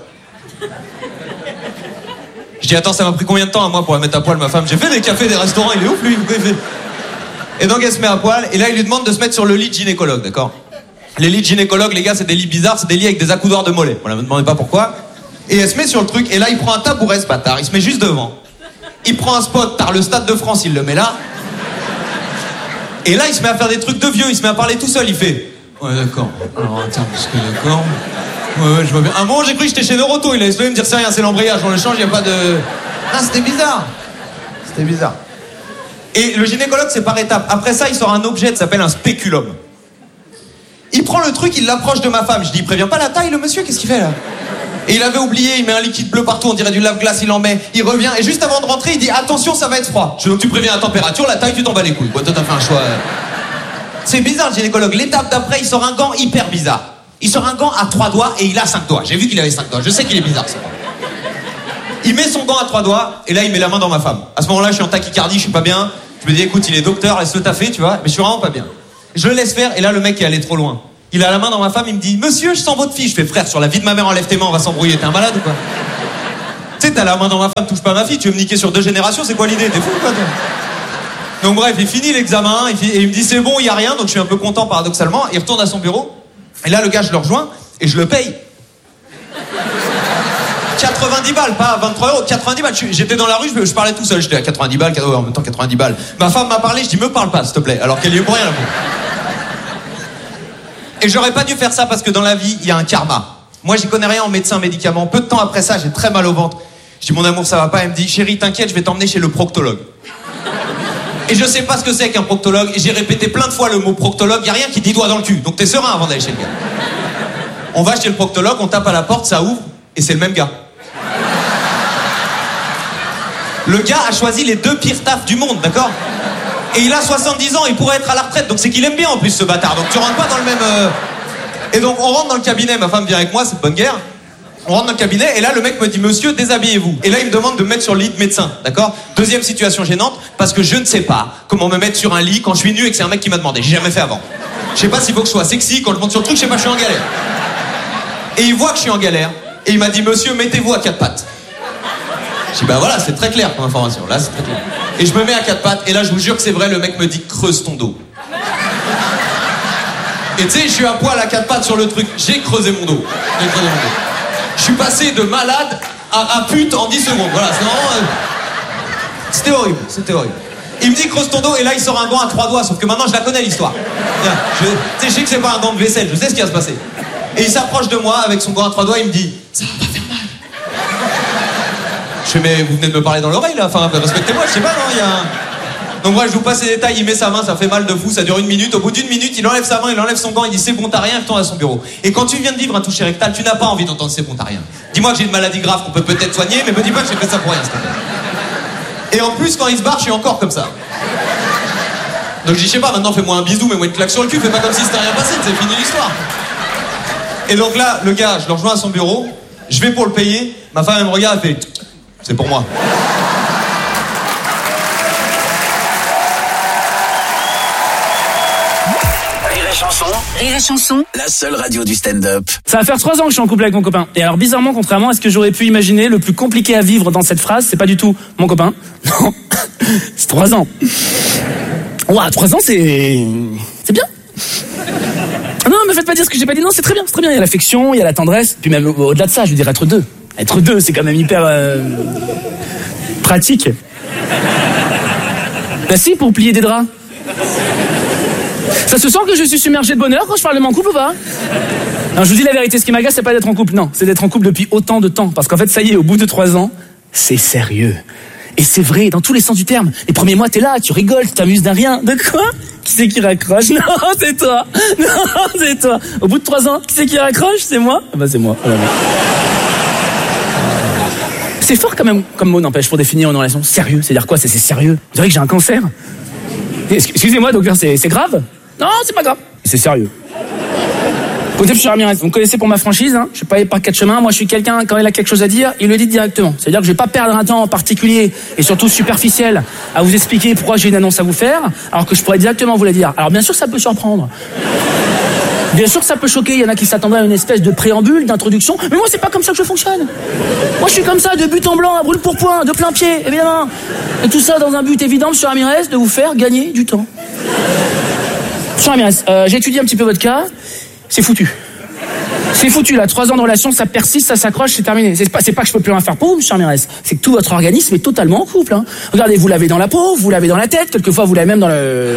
Je dis attends ça m'a pris combien de temps à moi pour la mettre à poil ma femme? J'ai fait des cafés, des restaurants, il est ouf lui. Et donc elle se met à poil, et là il lui demande de se mettre sur le lit de gynécologue, d'accord? Les lits de gynécologue, les gars, c'est des lits bizarres, c'est des lits avec des accoudoirs de mollets. Voilà, me demandez pas pourquoi. Et elle se met sur le truc, et là, il prend un tabouret, ce bâtard, il se met juste devant. Il prend un spot, t'as le Stade de France, il le met là. Et là, il se met à faire des trucs de vieux, il se met à parler tout seul, il fait... Ouais, d'accord. Alors, attends, parce que d'accord... Ouais, ouais, je vois bien. Un moment, j'ai cru que j'étais chez Neuroto, il a essayé de me dire, c'est rien, c'est l'embrayage, on le change, il y a pas de... Ah, c'était bizarre. C'était bizarre. Et le gynécologue, c'est par étapes. Après ça, il sort un objet qui s'appelle un spéculum. Il prend le truc, il l'approche de ma femme. Je dis, il prévient pas la taille, le monsieur, qu'est-ce qu'il fait là? Et il avait oublié, il met un liquide bleu partout, on dirait du lave-glace, il en met, il revient, et juste avant de rentrer, il dit, attention, ça va être froid. Je dis, donc tu préviens la température, la taille, tu t'en bats les couilles. Bon, toi, t'as fait un choix. C'est bizarre, le gynécologue. L'étape d'après, il sort un gant hyper bizarre. Il sort un gant à trois doigts et il a cinq doigts. J'ai vu qu'il avait cinq doigts, je sais qu'il est bizarre, ça. Il met son gant à trois doigts, et là, il met la main dans ma femme. À ce moment-là, je suis en tachycardie, je suis pas bien. Je me dis, écoute, il est docteur, laisse-le taffer, tu vois, mais je suis vraiment pas bien. Je le laisse faire, et là, le mec est allé trop loin. Il a la main dans ma femme, il me dit, monsieur, je sens votre fille. Je fais, frère, sur la vie de ma mère, enlève tes mains, on va s'embrouiller, t'es un malade ou quoi? Tu sais, t'as la main dans ma femme, touche pas ma fille, tu veux me niquer sur deux générations, c'est quoi l'idée? T'es fou quoi, toi? Donc bref, il finit l'examen, et il me dit, c'est bon, il y a rien, donc je suis un peu content paradoxalement. Il retourne à son bureau, et là, le gars, je le rejoins, et je le paye. quatre-vingt-dix balles, pas vingt-trois euros, quatre-vingt-dix balles. J'étais dans la rue, je, je parlais tout seul, j'étais à quatre-vingt-dix balles, en même temps quatre-vingt-dix balles. Ma femme m'a parlé, je dis, me parle pas, s'il te plaît, alors qu'elle y est pour rien, là. Et j'aurais pas dû faire ça parce que dans la vie, il y a un karma. Moi, j'y connais rien en médecin, médicaments. Peu de temps après ça, j'ai très mal au ventre. Je dis, mon amour, ça va pas. Elle me dit, chérie, t'inquiète, je vais t'emmener chez le proctologue. Et je sais pas ce que c'est qu'un proctologue. Et j'ai répété plein de fois le mot proctologue. Y a rien qui dit doigt dans le cul. Donc t'es serein avant d'aller chez le gars. On va chez le proctologue, on tape à la porte, ça ouvre, et c'est le même gars. Le gars a choisi les deux pires tafs du monde, d'accord? Et il a soixante-dix ans, il pourrait être à la retraite, donc c'est qu'il aime bien en plus ce bâtard. Donc tu rentres pas dans le même... Euh... Et donc on rentre dans le cabinet, ma femme vient avec moi, c'est de bonne guerre. On rentre dans le cabinet, et là le mec me dit, monsieur, déshabillez-vous. Et là il me demande de me mettre sur le lit de médecin, d'accord? Deuxième situation gênante, parce que je ne sais pas comment me mettre sur un lit quand je suis nu et que c'est un mec qui m'a demandé. J'ai jamais fait avant. Je sais pas s'il faut que je sois sexy, quand je monte sur le truc, je sais pas, je suis en galère. Et il voit que je suis en galère, et il m'a dit, monsieur, mettez-vous à quatre pattes. Je dis, bah voilà, c'est très clair comme information, là c'est très clair. Et je me mets à quatre pattes, et là je vous jure que c'est vrai, le mec me dit, creuse ton dos. Et tu sais, je suis à poil à quatre pattes sur le truc, j'ai creusé mon dos. J'ai creusé mon dos. Je suis passé de malade à, à pute en dix secondes, voilà, c'est vraiment... Euh... C'était horrible, c'était horrible. Il me dit, creuse ton dos, et là il sort un gant à trois doigts, sauf que maintenant je la connais l'histoire. Tu sais, je sais que c'est pas un gant de vaisselle, je sais ce qui va se passer. Et il s'approche de moi avec son gant à trois doigts, il me dit, ça va pas faire mal. Je fais, mais vous venez de me parler dans l'oreille là, enfin respectez-moi, je sais pas, non, il y a un... Donc moi je vous passe les détails, il met sa main, ça fait mal de fou, ça dure une minute, au bout d'une minute il enlève sa main, il enlève son gant, il dit c'est bon t'as rien, il retourne à son bureau. Et quand tu viens de vivre un toucher rectal, tu n'as pas envie d'entendre c'est bon t'as rien. Dis-moi que j'ai une maladie grave qu'on peut peut-être soigner, mais me dis pas que j'ai fait ça pour rien, s'il te plaît. Et en plus quand il se barre, je suis encore comme ça. Donc je dis je sais pas, maintenant fais-moi un bisou, mets-moi une claque sur le cul, fais pas comme si c'était rien passé, c'est fini l'histoire. Et donc là, le gars, je le rejoins à son bureau, je vais pour le payer, ma femme elle me regarde, elle fait c'est pour moi. Rire et chanson. Rire et chanson. La seule radio du stand-up. Ça va faire trois ans que je suis en couple avec mon copain. Et alors bizarrement, contrairement à ce que j'aurais pu imaginer, le plus compliqué à vivre dans cette phrase, c'est pas du tout mon copain. Non, c'est trois ans. Ouah, trois ans, c'est... c'est bien. Non, me faites pas dire ce que j'ai pas dit. Non, c'est très bien, c'est très bien. Il y a l'affection, il y a la tendresse. Puis même au-delà de ça, je veux dire être deux. Être deux, c'est quand même hyper euh, pratique. Bah si, pour plier des draps. Ça se sent que je suis submergé de bonheur quand je parle de mon couple ou pas? Non, je vous dis la vérité, ce qui m'agace, c'est pas d'être en couple, non. C'est d'être en couple depuis autant de temps. Parce qu'en fait, ça y est, au bout de trois ans, c'est sérieux. Et c'est vrai, dans tous les sens du terme. Les premiers mois, t'es là, tu rigoles, tu t'amuses d'un rien. De quoi? Qui c'est qui raccroche? Non, c'est toi. Non, c'est toi. Au bout de trois ans, qui c'est qui raccroche? C'est moi? Ah bah c'est moi. Voilà. C'est fort quand même comme mot, n'empêche, pour définir une relation. Sérieux, c'est-à-dire quoi? C'est sérieux. Vous dirait que j'ai un cancer? Excusez-moi, docteur, c'est, c'est grave? Non, c'est pas grave. C'est sérieux. Écoutez, monsieur Ramirez, vous me connaissez pour ma franchise, hein. Je suis pas allé par quatre chemins. Moi, je suis quelqu'un, quand il a quelque chose à dire, il le dit directement. C'est-à-dire que je vais pas perdre un temps en particulier, et surtout superficiel, à vous expliquer pourquoi j'ai une annonce à vous faire, alors que je pourrais directement vous la dire. Alors, bien sûr, ça peut surprendre. Bien sûr que ça peut choquer, il y en a qui s'attendraient à une espèce de préambule, d'introduction, mais moi c'est pas comme ça que je fonctionne. Moi je suis comme ça, de but en blanc, à brûle pour point, de plein pied, évidemment. Et tout ça dans un but évident, monsieur Ramirez, de vous faire gagner du temps. Monsieur Ramirez, euh, j'ai étudié un petit peu votre cas, c'est foutu. C'est foutu là, trois ans de relation, ça persiste, ça s'accroche, c'est terminé. C'est pas, c'est pas que je peux plus rien faire pour vous, monsieur Ramirez, c'est que tout votre organisme est totalement en couple. Hein. Regardez, vous l'avez dans la peau, vous l'avez dans la tête, quelquefois vous l'avez même dans le...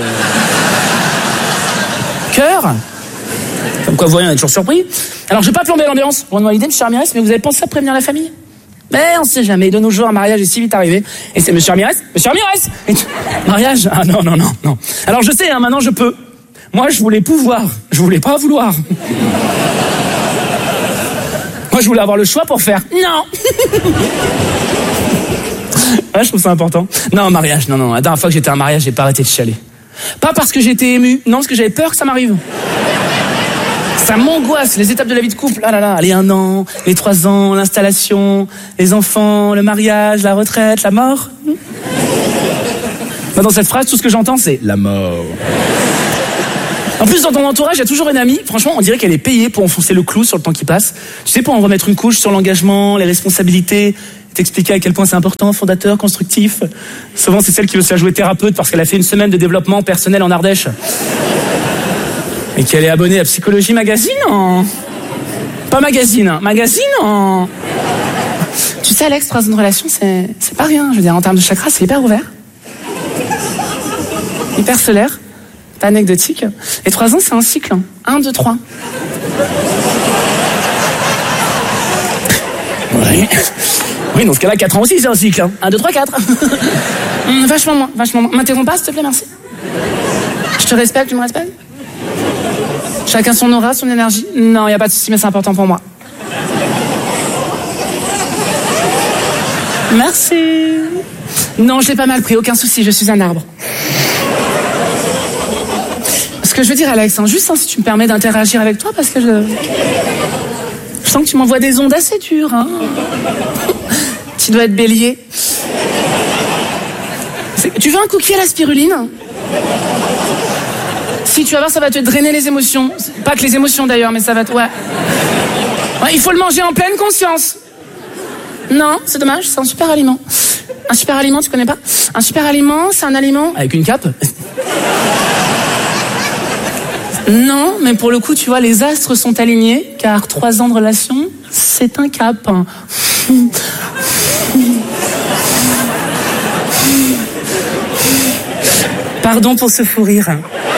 cœur. Comme quoi, vous voyez, on est toujours surpris. Alors, je vais pas plomber l'ambiance, pour une idée, monsieur Ramirez, mais vous avez pensé à prévenir la famille? Mais on sait jamais, de nos jours, un mariage est si vite arrivé. Et c'est monsieur Ramirez, monsieur Ramirez et t- mariage? Ah non, non, non, non. Alors, je sais, hein, maintenant, je peux. Moi, je voulais pouvoir, je voulais pas vouloir. Moi, je voulais avoir le choix pour faire non. Ouais, je trouve ça important. Non, mariage, non, non. La dernière fois que j'étais à un mariage, j'ai pas arrêté de chialer. Pas parce que j'étais ému, non, parce que j'avais peur que ça m'arrive. Ça m'angoisse, les étapes de la vie de couple. Ah là là, les un an, les trois ans, l'installation, les enfants, le mariage, la retraite, la mort. Dans cette phrase, tout ce que j'entends, c'est la mort. En plus, dans ton entourage, il y a toujours une amie, franchement, on dirait qu'elle est payée pour enfoncer le clou sur le temps qui passe. Tu sais, pour en remettre une couche sur l'engagement, les responsabilités, t'expliquer à quel point c'est important, fondateur, constructif. Souvent, c'est celle qui veut se la jouer thérapeute parce qu'elle a fait une semaine de développement personnel en Ardèche. Et qu'elle est abonnée à Psychologie Magazine en... Pas Magazine, hein. Magazine en... Tu sais, Alex, trois ans de relation, c'est, c'est pas rien. Je veux dire, en termes de chakra, c'est hyper ouvert. Hyper solaire. Pas anecdotique. Et trois ans, c'est un cycle. Un, deux, trois. Oui. Oui, dans ce cas-là, quatre ans aussi, c'est un cycle. Hein. Un, deux, trois, quatre. Hum, vachement moins, vachement moins. M'interromps pas, s'il te plaît, merci. Je te respecte, tu me respectes? Chacun son aura, son énergie. Non, y a pas de souci, mais c'est important pour moi. Merci. Non, je l'ai pas mal pris, aucun souci, je suis un arbre. Ce que je veux dire, Alex, hein, juste hein, si tu me permets d'interagir avec toi, parce que je... Je sens que tu m'envoies des ondes assez dures. Hein. Tu dois être bélier. C'est... Tu veux un cookie à la spiruline? Si, tu vas voir, ça va te drainer les émotions. Pas que les émotions d'ailleurs, mais ça va te... Ouais. Ouais, il faut le manger en pleine conscience. Non, c'est dommage, c'est un super aliment. Un super aliment, tu connais pas? Un super aliment, c'est un aliment... Avec une cape? Non, mais pour le coup, tu vois, les astres sont alignés, car trois ans de relation, c'est un cap. Pardon pour ce fou rire.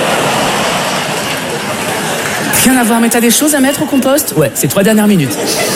Rien à voir, mais t'as des choses à mettre au compost? Ouais, c'est trois dernières minutes.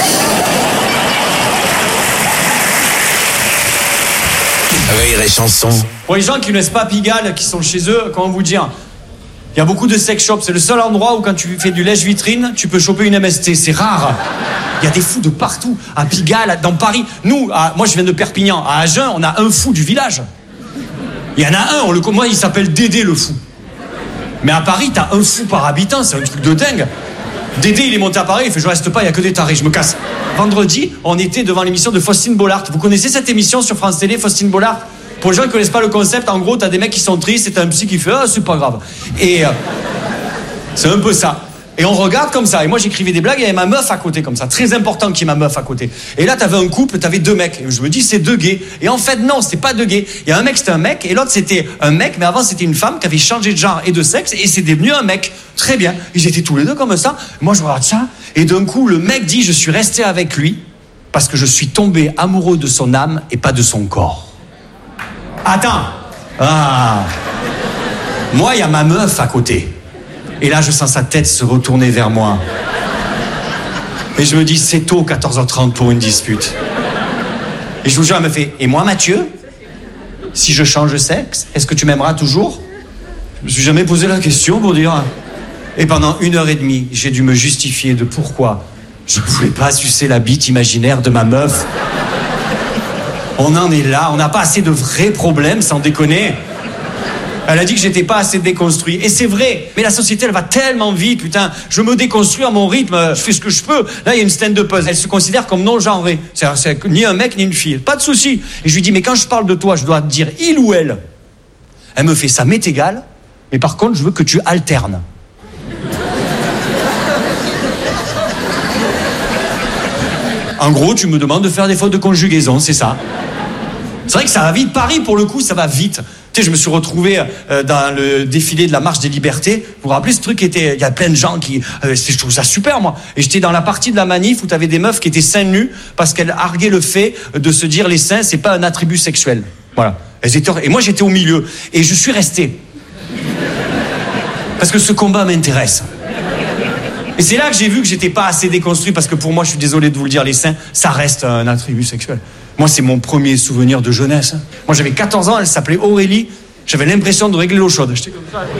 Rire et chanson. Pour les gens qui ne laissent pas Pigalle, qui sont chez eux, comment vous dire? Il y a beaucoup de sex shops. C'est le seul endroit où quand tu fais du lèche-vitrine, tu peux choper une M S T. C'est rare. Il y a des fous de partout. À Pigalle, dans Paris. Nous, à, moi je viens de Perpignan. À Agen, on a un fou du village. Il y en a un, on le, moi il s'appelle Dédé le fou. Mais à Paris, t'as un fou par habitant. C'est un truc de dingue. Dédé, il est monté à Paris, il fait je reste pas, il y a que des tarés, je me casse. Vendredi, on était devant l'émission de Faustine Bollard. Vous connaissez cette émission sur France Télé, Faustine Bollard? Pour les gens qui connaissent pas le concept, en gros, t'as des mecs qui sont tristes et t'as un psy qui fait ah, c'est pas grave. Et euh, c'est un peu ça. Et on regarde comme ça. Et moi, j'écrivais des blagues et il y avait ma meuf à côté, comme ça. Très important qu'il y ait ma meuf à côté. Et là, t'avais un couple, t'avais deux mecs. Et je me dis, c'est deux gays. Et en fait, non, c'est pas deux gays. Il y a un mec, c'était un mec, et l'autre, c'était un mec, mais avant, c'était une femme qui avait changé de genre et de sexe, et c'est devenu un mec. Très bien. Ils étaient tous les deux comme ça. Moi, je regarde ça. Et d'un coup, le mec dit, je suis resté avec lui parce que je suis tombé amoureux de son âme et pas de son corps. Attends. Ah. Moi, il y a ma meuf à côté. Et là, je sens sa tête se retourner vers moi. Et je me dis, c'est tôt, quatorze heures trente pour une dispute. Et je vous jure, elle me fait, et moi, Mathieu, si je change de sexe, est-ce que tu m'aimeras toujours? Je me suis jamais posé la question pour dire. Et pendant une heure et demie, j'ai dû me justifier de pourquoi je ne voulais pas sucer la bite imaginaire de ma meuf. On en est là, on n'a pas assez de vrais problèmes, sans déconner. Elle a dit que j'étais pas assez déconstruit. Et c'est vrai, mais la société, elle va tellement vite, putain. Je me déconstruis à mon rythme, je fais ce que je peux. Là, il y a une stand-upeuse, elle se considère comme non-genrée. C'est, c'est ni un mec, ni une fille. Pas de souci. Et je lui dis, mais quand je parle de toi, je dois te dire il ou elle. Elle me fait, ça m'est égal, mais par contre, je veux que tu alternes. En gros, tu me demandes de faire des fautes de conjugaison, c'est ça. C'est vrai que ça va vite. Paris, pour le coup, ça va vite. Tu sais, je me suis retrouvé euh, dans le défilé de la Marche des Libertés. Vous vous rappelez, ce truc était... Il y a plein de gens qui... Euh, je trouve ça super, moi. Et j'étais dans la partie de la manif où t'avais des meufs qui étaient seins nus parce qu'elles arguaient le fait de se dire les seins, c'est pas un attribut sexuel. Voilà. Elles étaient... Et moi, j'étais au milieu. Et je suis resté. Parce que ce combat m'intéresse. Et c'est là que j'ai vu que j'étais pas assez déconstruit parce que pour moi, je suis désolé de vous le dire, les seins, ça reste un attribut sexuel. Moi, c'est mon premier souvenir de jeunesse. Moi, j'avais quatorze ans, elle s'appelait Aurélie. J'avais l'impression de régler l'eau chaude. J'étais comme ça.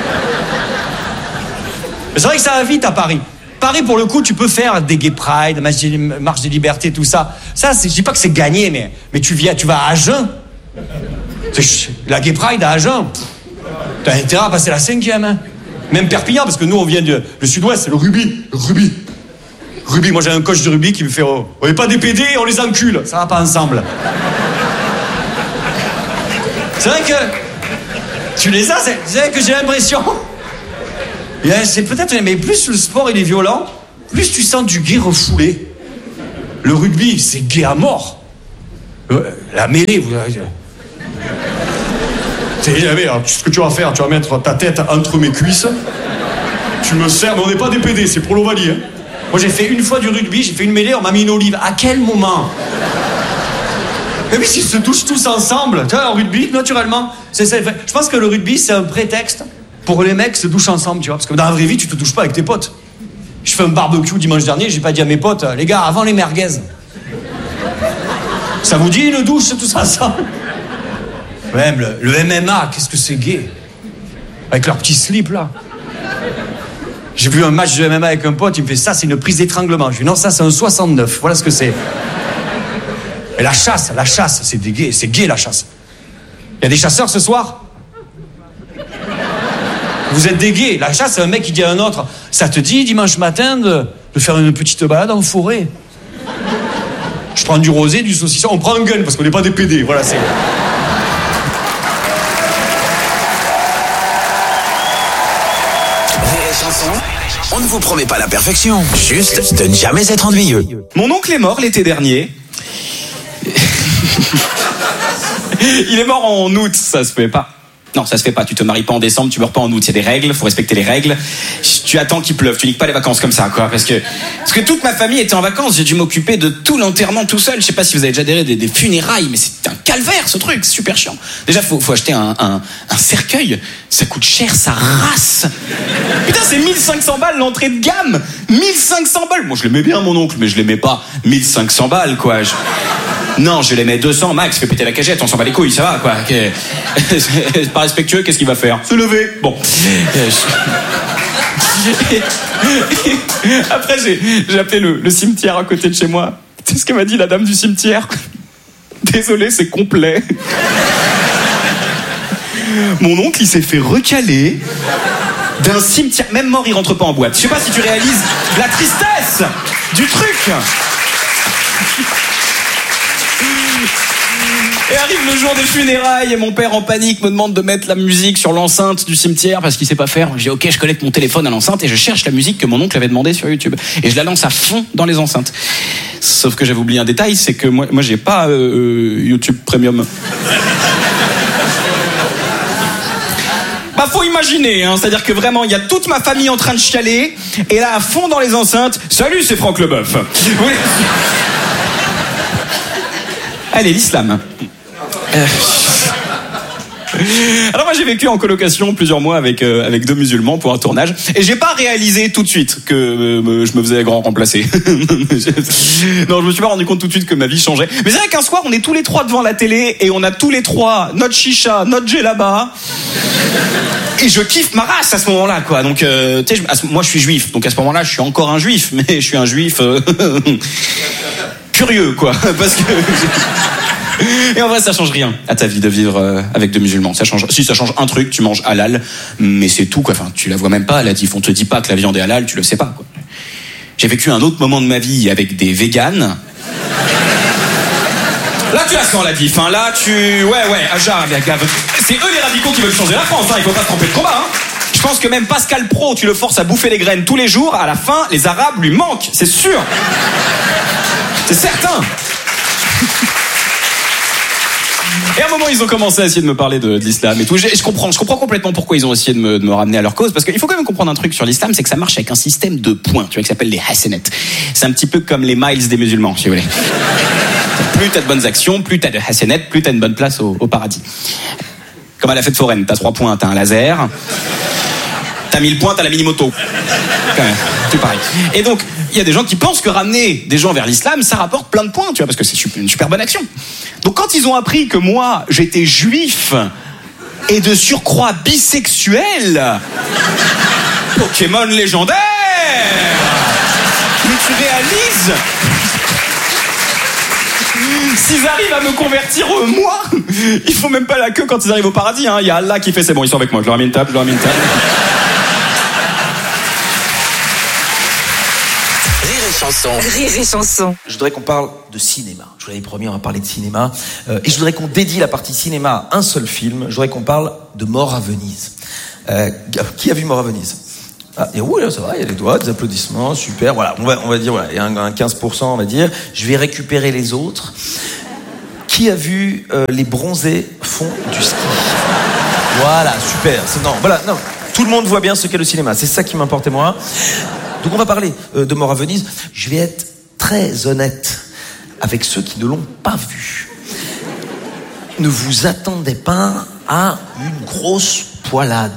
Mais c'est vrai que ça va vite à Paris. Paris, pour le coup, tu peux faire des gay pride, marche des libertés, tout ça. Ça, c'est, je dis pas que c'est gagné, mais, mais tu viens, tu vas à Agen. La gay pride à Agen, t'as intérêt à passer la cinquième, hein. Même Perpignan, parce que nous, on vient du le sud-ouest, c'est le rugby. Le rugby. Rugby, moi j'ai un coach de rugby qui me fait oh, on n'est pas des P D, on les encule. Ça va pas ensemble. C'est vrai que tu les as, c'est, c'est vrai que j'ai l'impression. C'est peut-être, mais plus le sport il est violent, plus tu sens du gay refoulé. Le rugby, c'est gay à mort. La mêlée, vous c'est jamais. Alors, ce que tu vas faire, tu vas mettre ta tête entre mes cuisses. Tu me sers, mais on n'est pas des P D, c'est pour l'Ovalie. Hein. Moi, j'ai fait une fois du rugby, j'ai fait une mêlée, on m'a mis une olive. À quel moment? Mais oui, ils se touchent tous ensemble. Tu vois, en rugby, naturellement, c'est ça. Je pense que le rugby, c'est un prétexte pour que les mecs se douchent ensemble, tu vois. Parce que dans la vraie vie, tu te touches pas avec tes potes. Je fais un barbecue dimanche dernier, j'ai pas dit à mes potes, les gars, avant les merguez. Ça vous dit une douche, tous ensemble? Même le, le M M A, qu'est-ce que c'est gay? Avec leur petit slip, là. J'ai vu un match de M M A avec un pote, il me fait ça, c'est une prise d'étranglement. Je lui dis non, ça, c'est un soixante-neuf. Voilà ce que c'est. Et la chasse, la chasse, c'est des gays, c'est gay la chasse. Il y a des chasseurs ce soir? Vous êtes des gays. La chasse, c'est un mec qui dit à un autre, ça te dit dimanche matin de, de faire une petite balade en forêt? Je prends du rosé, du saucisson, on prend un gun parce qu'on n'est pas des P D. Voilà, c'est. On ne vous promet pas la perfection, juste de ne jamais être ennuyeux. Mon oncle est mort l'été dernier. Il est mort en août, ça se fait pas. Non, ça se fait pas, tu te maries pas en décembre, tu meurs pas en août, il y a des règles, faut respecter les règles. Tu attends qu'il pleuve, tu niques pas les vacances comme ça, quoi, parce que parce que toute ma famille était en vacances, j'ai dû m'occuper de tout l'enterrement tout seul. Je sais pas si vous avez déjà adhéré des, des funérailles, mais c'est un calvaire ce truc, c'est super chiant. Déjà, faut, faut acheter un, un, un cercueil, ça coûte cher, ça rase. Putain, c'est mille cinq cents balles l'entrée de gamme, mille cinq cents balles. Moi, je l'aimais bien mon oncle, mais je l'aimais pas mille cinq cents balles, quoi. Je... Non, je l'aimais deux cents max, fais péter la cagette, on s'en bat les couilles, ça va, quoi. Okay. C'est pas respectueux, qu'est-ce qu'il va faire? Se lever. Bon. Après, j'ai, j'ai appelé le, le cimetière à côté de chez moi. C'est ce qu'elle m'a dit, la dame du cimetière. Désolé, c'est complet. Mon oncle, il s'est fait recaler d'un cimetière. Même mort, il rentre pas en boîte. Je sais pas si tu réalises la tristesse du truc. Et arrive le jour des funérailles et mon père en panique me demande de mettre la musique sur l'enceinte du cimetière parce qu'il sait pas faire. Je dis ok, je connecte mon téléphone à l'enceinte et je cherche la musique que mon oncle avait demandé sur YouTube et je la lance à fond dans les enceintes. Sauf que j'avais oublié un détail, c'est que moi, moi j'ai pas euh, YouTube Premium. Bah faut imaginer, hein, c'est-à-dire que vraiment il y a toute ma famille en train de chialer et là à fond dans les enceintes, salut c'est Franck Leboeuf. Oui. Allez, l'islam. Euh... Alors moi j'ai vécu en colocation plusieurs mois avec euh, avec deux musulmans pour un tournage et j'ai pas réalisé tout de suite que euh, je me faisais grand remplacer. Non, je me suis pas rendu compte tout de suite que ma vie changeait. Mais c'est vrai qu'un soir on est tous les trois devant la télé et on a tous les trois notre chicha, notre djellaba. Et je kiffe ma race à ce moment-là, quoi. Donc euh, tu sais, moi je suis juif, donc à ce moment-là je suis encore un juif, mais je suis un juif euh, curieux, quoi, parce que. Et en vrai, ça change rien à ta vie de vivre euh, avec deux musulmans. Ça change. Si ça change un truc, tu manges halal, mais c'est tout, quoi. Enfin, tu la vois même pas. La diff, on te dit pas que la viande est halal, tu le sais pas, quoi. J'ai vécu un autre moment de ma vie avec des véganes. Là, tu la sens la diff. Hein. Là, tu, ouais, ouais, Aja, c'est eux les radicaux qui veulent changer la France. Hein. Il faut pas se tromper de combat. Hein. Je pense que même Pascal Pro, tu le forces à bouffer les graines tous les jours. À la fin, les Arabes lui manquent, c'est sûr. C'est certain. Et à un moment, ils ont commencé à essayer de me parler de, de l'islam et tout. Je, je comprends, je comprends complètement pourquoi ils ont essayé de me, de me ramener à leur cause, parce qu'il faut quand même comprendre un truc sur l'islam, c'est que ça marche avec un système de points, tu vois, qui s'appelle les hasanat. C'est un petit peu comme les miles des musulmans, si vous voulez. Plus t'as de bonnes actions, plus t'as de hasanat, plus t'as une bonne place au, au paradis. Comme à la fête foraine, t'as trois points, t'as un laser. T'as mille points, t'as la mini-moto. Quand même, tout pareil. Et donc, il y a des gens qui pensent que ramener des gens vers l'islam, ça rapporte plein de points, tu vois, parce que c'est une super bonne action. Donc quand ils ont appris que moi, j'étais juif et de surcroît bisexuel, Pokémon légendaire, mais tu réalises, s'ils arrivent à me convertir, euh, moi, il faut même pas la queue quand ils arrivent au paradis, hein. Il y a Allah qui fait c'est bon, ils sont avec moi, je leur ai mis une table, je leur ai mis une table. chanson. Rire et chanson. Je voudrais qu'on parle de cinéma. Je vous l'avais promis, on va parler de cinéma. Euh, et je voudrais qu'on dédie la partie cinéma à un seul film. Je voudrais qu'on parle de Mort à Venise. Euh, qui a vu Mort à Venise? Ah, et oui, là, ça va, il y a des doigts, des applaudissements, super. Voilà, on va, on va dire, voilà, il y a un, un quinze pour cent, on va dire. Je vais récupérer les autres. Qui a vu euh, les bronzés font du ski? Voilà, super. C'est, non, voilà, non. Tout le monde voit bien ce qu'est le cinéma. C'est ça qui m'importait moi. Donc on va parler euh, de Mort à Venise. Je vais être très honnête avec ceux qui ne l'ont pas vu. Ne vous attendez pas à une grosse poilade.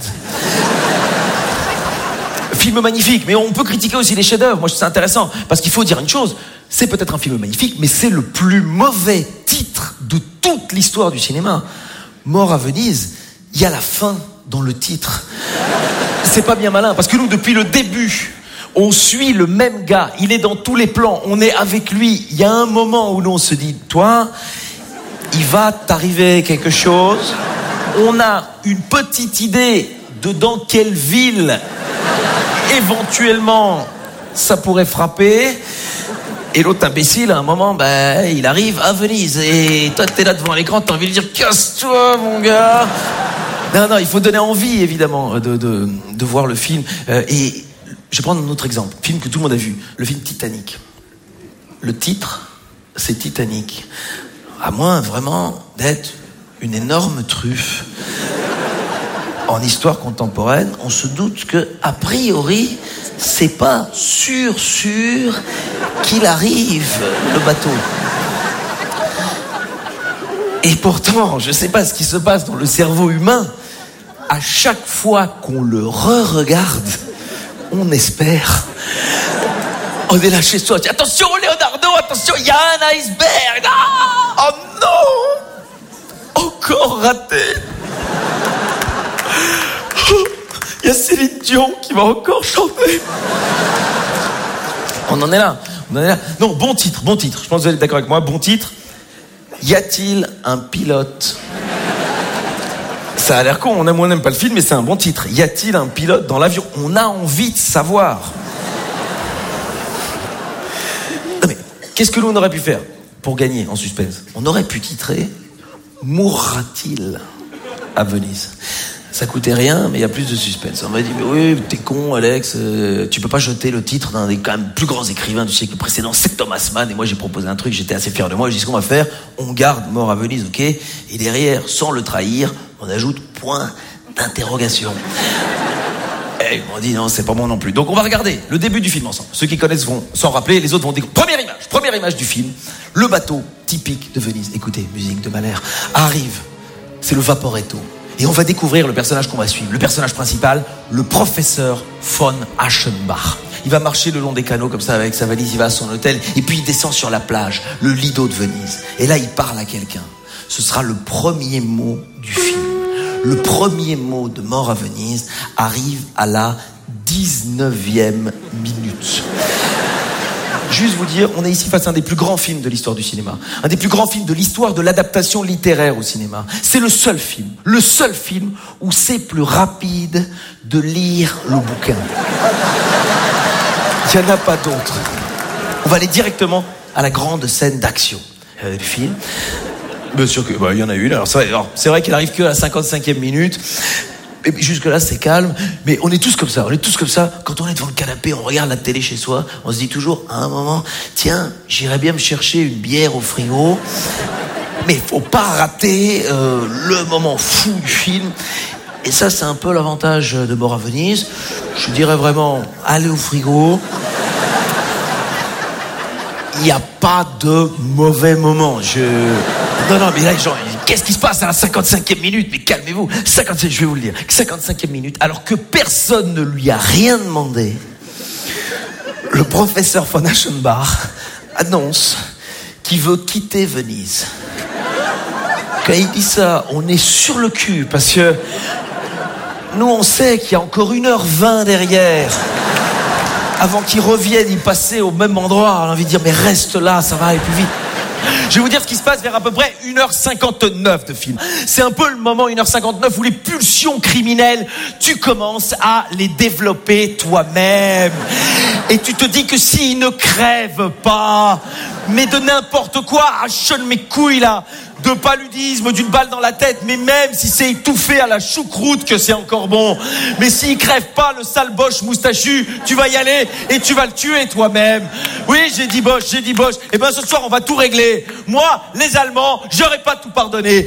Film magnifique, mais on peut critiquer aussi les chefs-d'œuvre. Moi, je trouve ça intéressant parce qu'il faut dire une chose. C'est peut-être un film magnifique, mais c'est le plus mauvais titre de toute l'histoire du cinéma. Mort à Venise, il y a la fin dans le titre. C'est pas bien malin, parce que nous, depuis le début, on suit le même gars. Il est dans tous les plans, on est avec lui. Il y a un moment où nous, on se dit, toi, il va t'arriver quelque chose. On a une petite idée de dans quelle ville, éventuellement, ça pourrait frapper. Et l'autre imbécile, à un moment, ben, il arrive à Venise. Et toi, t'es là devant l'écran, t'as envie de dire, casse-toi, mon gars. Non, non, il faut donner envie, évidemment, de, de, de voir le film. Euh, et je vais prendre un autre exemple. Film que tout le monde a vu. Le film Titanic. Le titre, c'est Titanic. À moins, vraiment, d'être une énorme truffe. En histoire contemporaine, on se doute que, a priori, c'est pas sûr, sûr qu'il arrive, le bateau. Et pourtant, je sais pas ce qui se passe dans le cerveau humain. À chaque fois qu'on le re-regarde, on espère. On est là chez soi. Attention, Leonardo, attention, il y a un iceberg. Ah, oh non! Encore raté. Il y a Céline Dion qui va encore chanter. On en est là. On en est là. Non, bon titre, bon titre. Je pense que vous êtes d'accord avec moi. Bon titre. Y a-t-il un pilote? Ça a l'air con, on aime ou on n'aime pas le film, mais c'est un bon titre. Y a-t-il un pilote dans l'avion? On a envie de savoir. Non mais, qu'est-ce que l'on aurait pu faire pour gagner en suspense? On aurait pu titrer « Mourra-t-il à Venise ?» Ça coûtait rien, mais il y a plus de suspense. On m'a dit, mais oui, t'es con, Alex, euh, tu peux pas jeter le titre d'un des quand même plus grands écrivains du siècle précédent, c'est Thomas Mann, et moi j'ai proposé un truc, j'étais assez fier de moi, j'ai dit, ce qu'on va faire, on garde Mort à Venise, ok, et derrière, sans le trahir, on ajoute point d'interrogation. Et ils m'ont dit, non, c'est pas moi non plus. Donc on va regarder le début du film ensemble. Ceux qui connaissent vont s'en rappeler, les autres vont découvrir. Première image, première image du film, le bateau typique de Venise. Écoutez, musique de Mahler, arrive, c'est le Vaporetto. Et on va découvrir le personnage qu'on va suivre. Le personnage principal, le professeur von Aschenbach. Il va marcher le long des canaux comme ça avec sa valise, il va à son hôtel. Et puis il descend sur la plage, le Lido de Venise. Et là, il parle à quelqu'un. Ce sera le premier mot du film. Le premier mot de Mort à Venise arrive à la dix-neuvième minute. Juste vous dire, on est ici face à un des plus grands films de l'histoire du cinéma. Un des plus grands films de l'histoire de l'adaptation littéraire au cinéma. C'est le seul film, le seul film où c'est plus rapide de lire le bouquin. Il n'y en a pas d'autre. On va aller directement à la grande scène d'action euh, du film. Bien sûr que, bah, il y en a une. Alors c'est vrai, alors, c'est vrai qu'elle arrive que à la cinquante-cinquième minute. Et jusque-là, c'est calme, mais on est tous comme ça, on est tous comme ça. Quand on est devant le canapé, on regarde la télé chez soi, on se dit toujours, à un moment, tiens, j'irais bien me chercher une bière au frigo, mais faut pas rater euh, le moment fou du film. Et ça, c'est un peu l'avantage de Mort à Venise. Je dirais vraiment, allez au frigo. Il n'y a pas de mauvais moment. Je... Non, non, mais là, genre, qu'est-ce qui se passe à la cinquante-cinquième minute? Mais calmez-vous. cinquante-cinq, je vais vous le dire. cinquante-cinquième minute, alors que personne ne lui a rien demandé, le professeur von Aschenbach annonce qu'il veut quitter Venise. Quand il dit ça, on est sur le cul, parce que nous, on sait qu'il y a encore une heure vingt derrière. Avant qu'il revienne, il passait au même endroit. On a envie de dire, mais reste là, ça va aller plus vite. Je vais vous dire ce qui se passe vers à peu près une heure cinquante-neuf de film. C'est un peu le moment une heure cinquante-neuf où les pulsions criminelles, tu commences à les développer toi-même. Et tu te dis que s'ils ne crèvent pas, mais de n'importe quoi, à Sean mes couilles là, de paludisme, d'une balle dans la tête, mais même si c'est étouffé à la choucroute que c'est encore bon. Mais s'il crève pas, le sale Bosch moustachu, tu vas y aller et tu vas le tuer toi-même. Oui, j'ai dit Bosch, j'ai dit Bosch. Et ben ce soir, on va tout régler. Moi, les Allemands, j'aurais pas tout pardonné.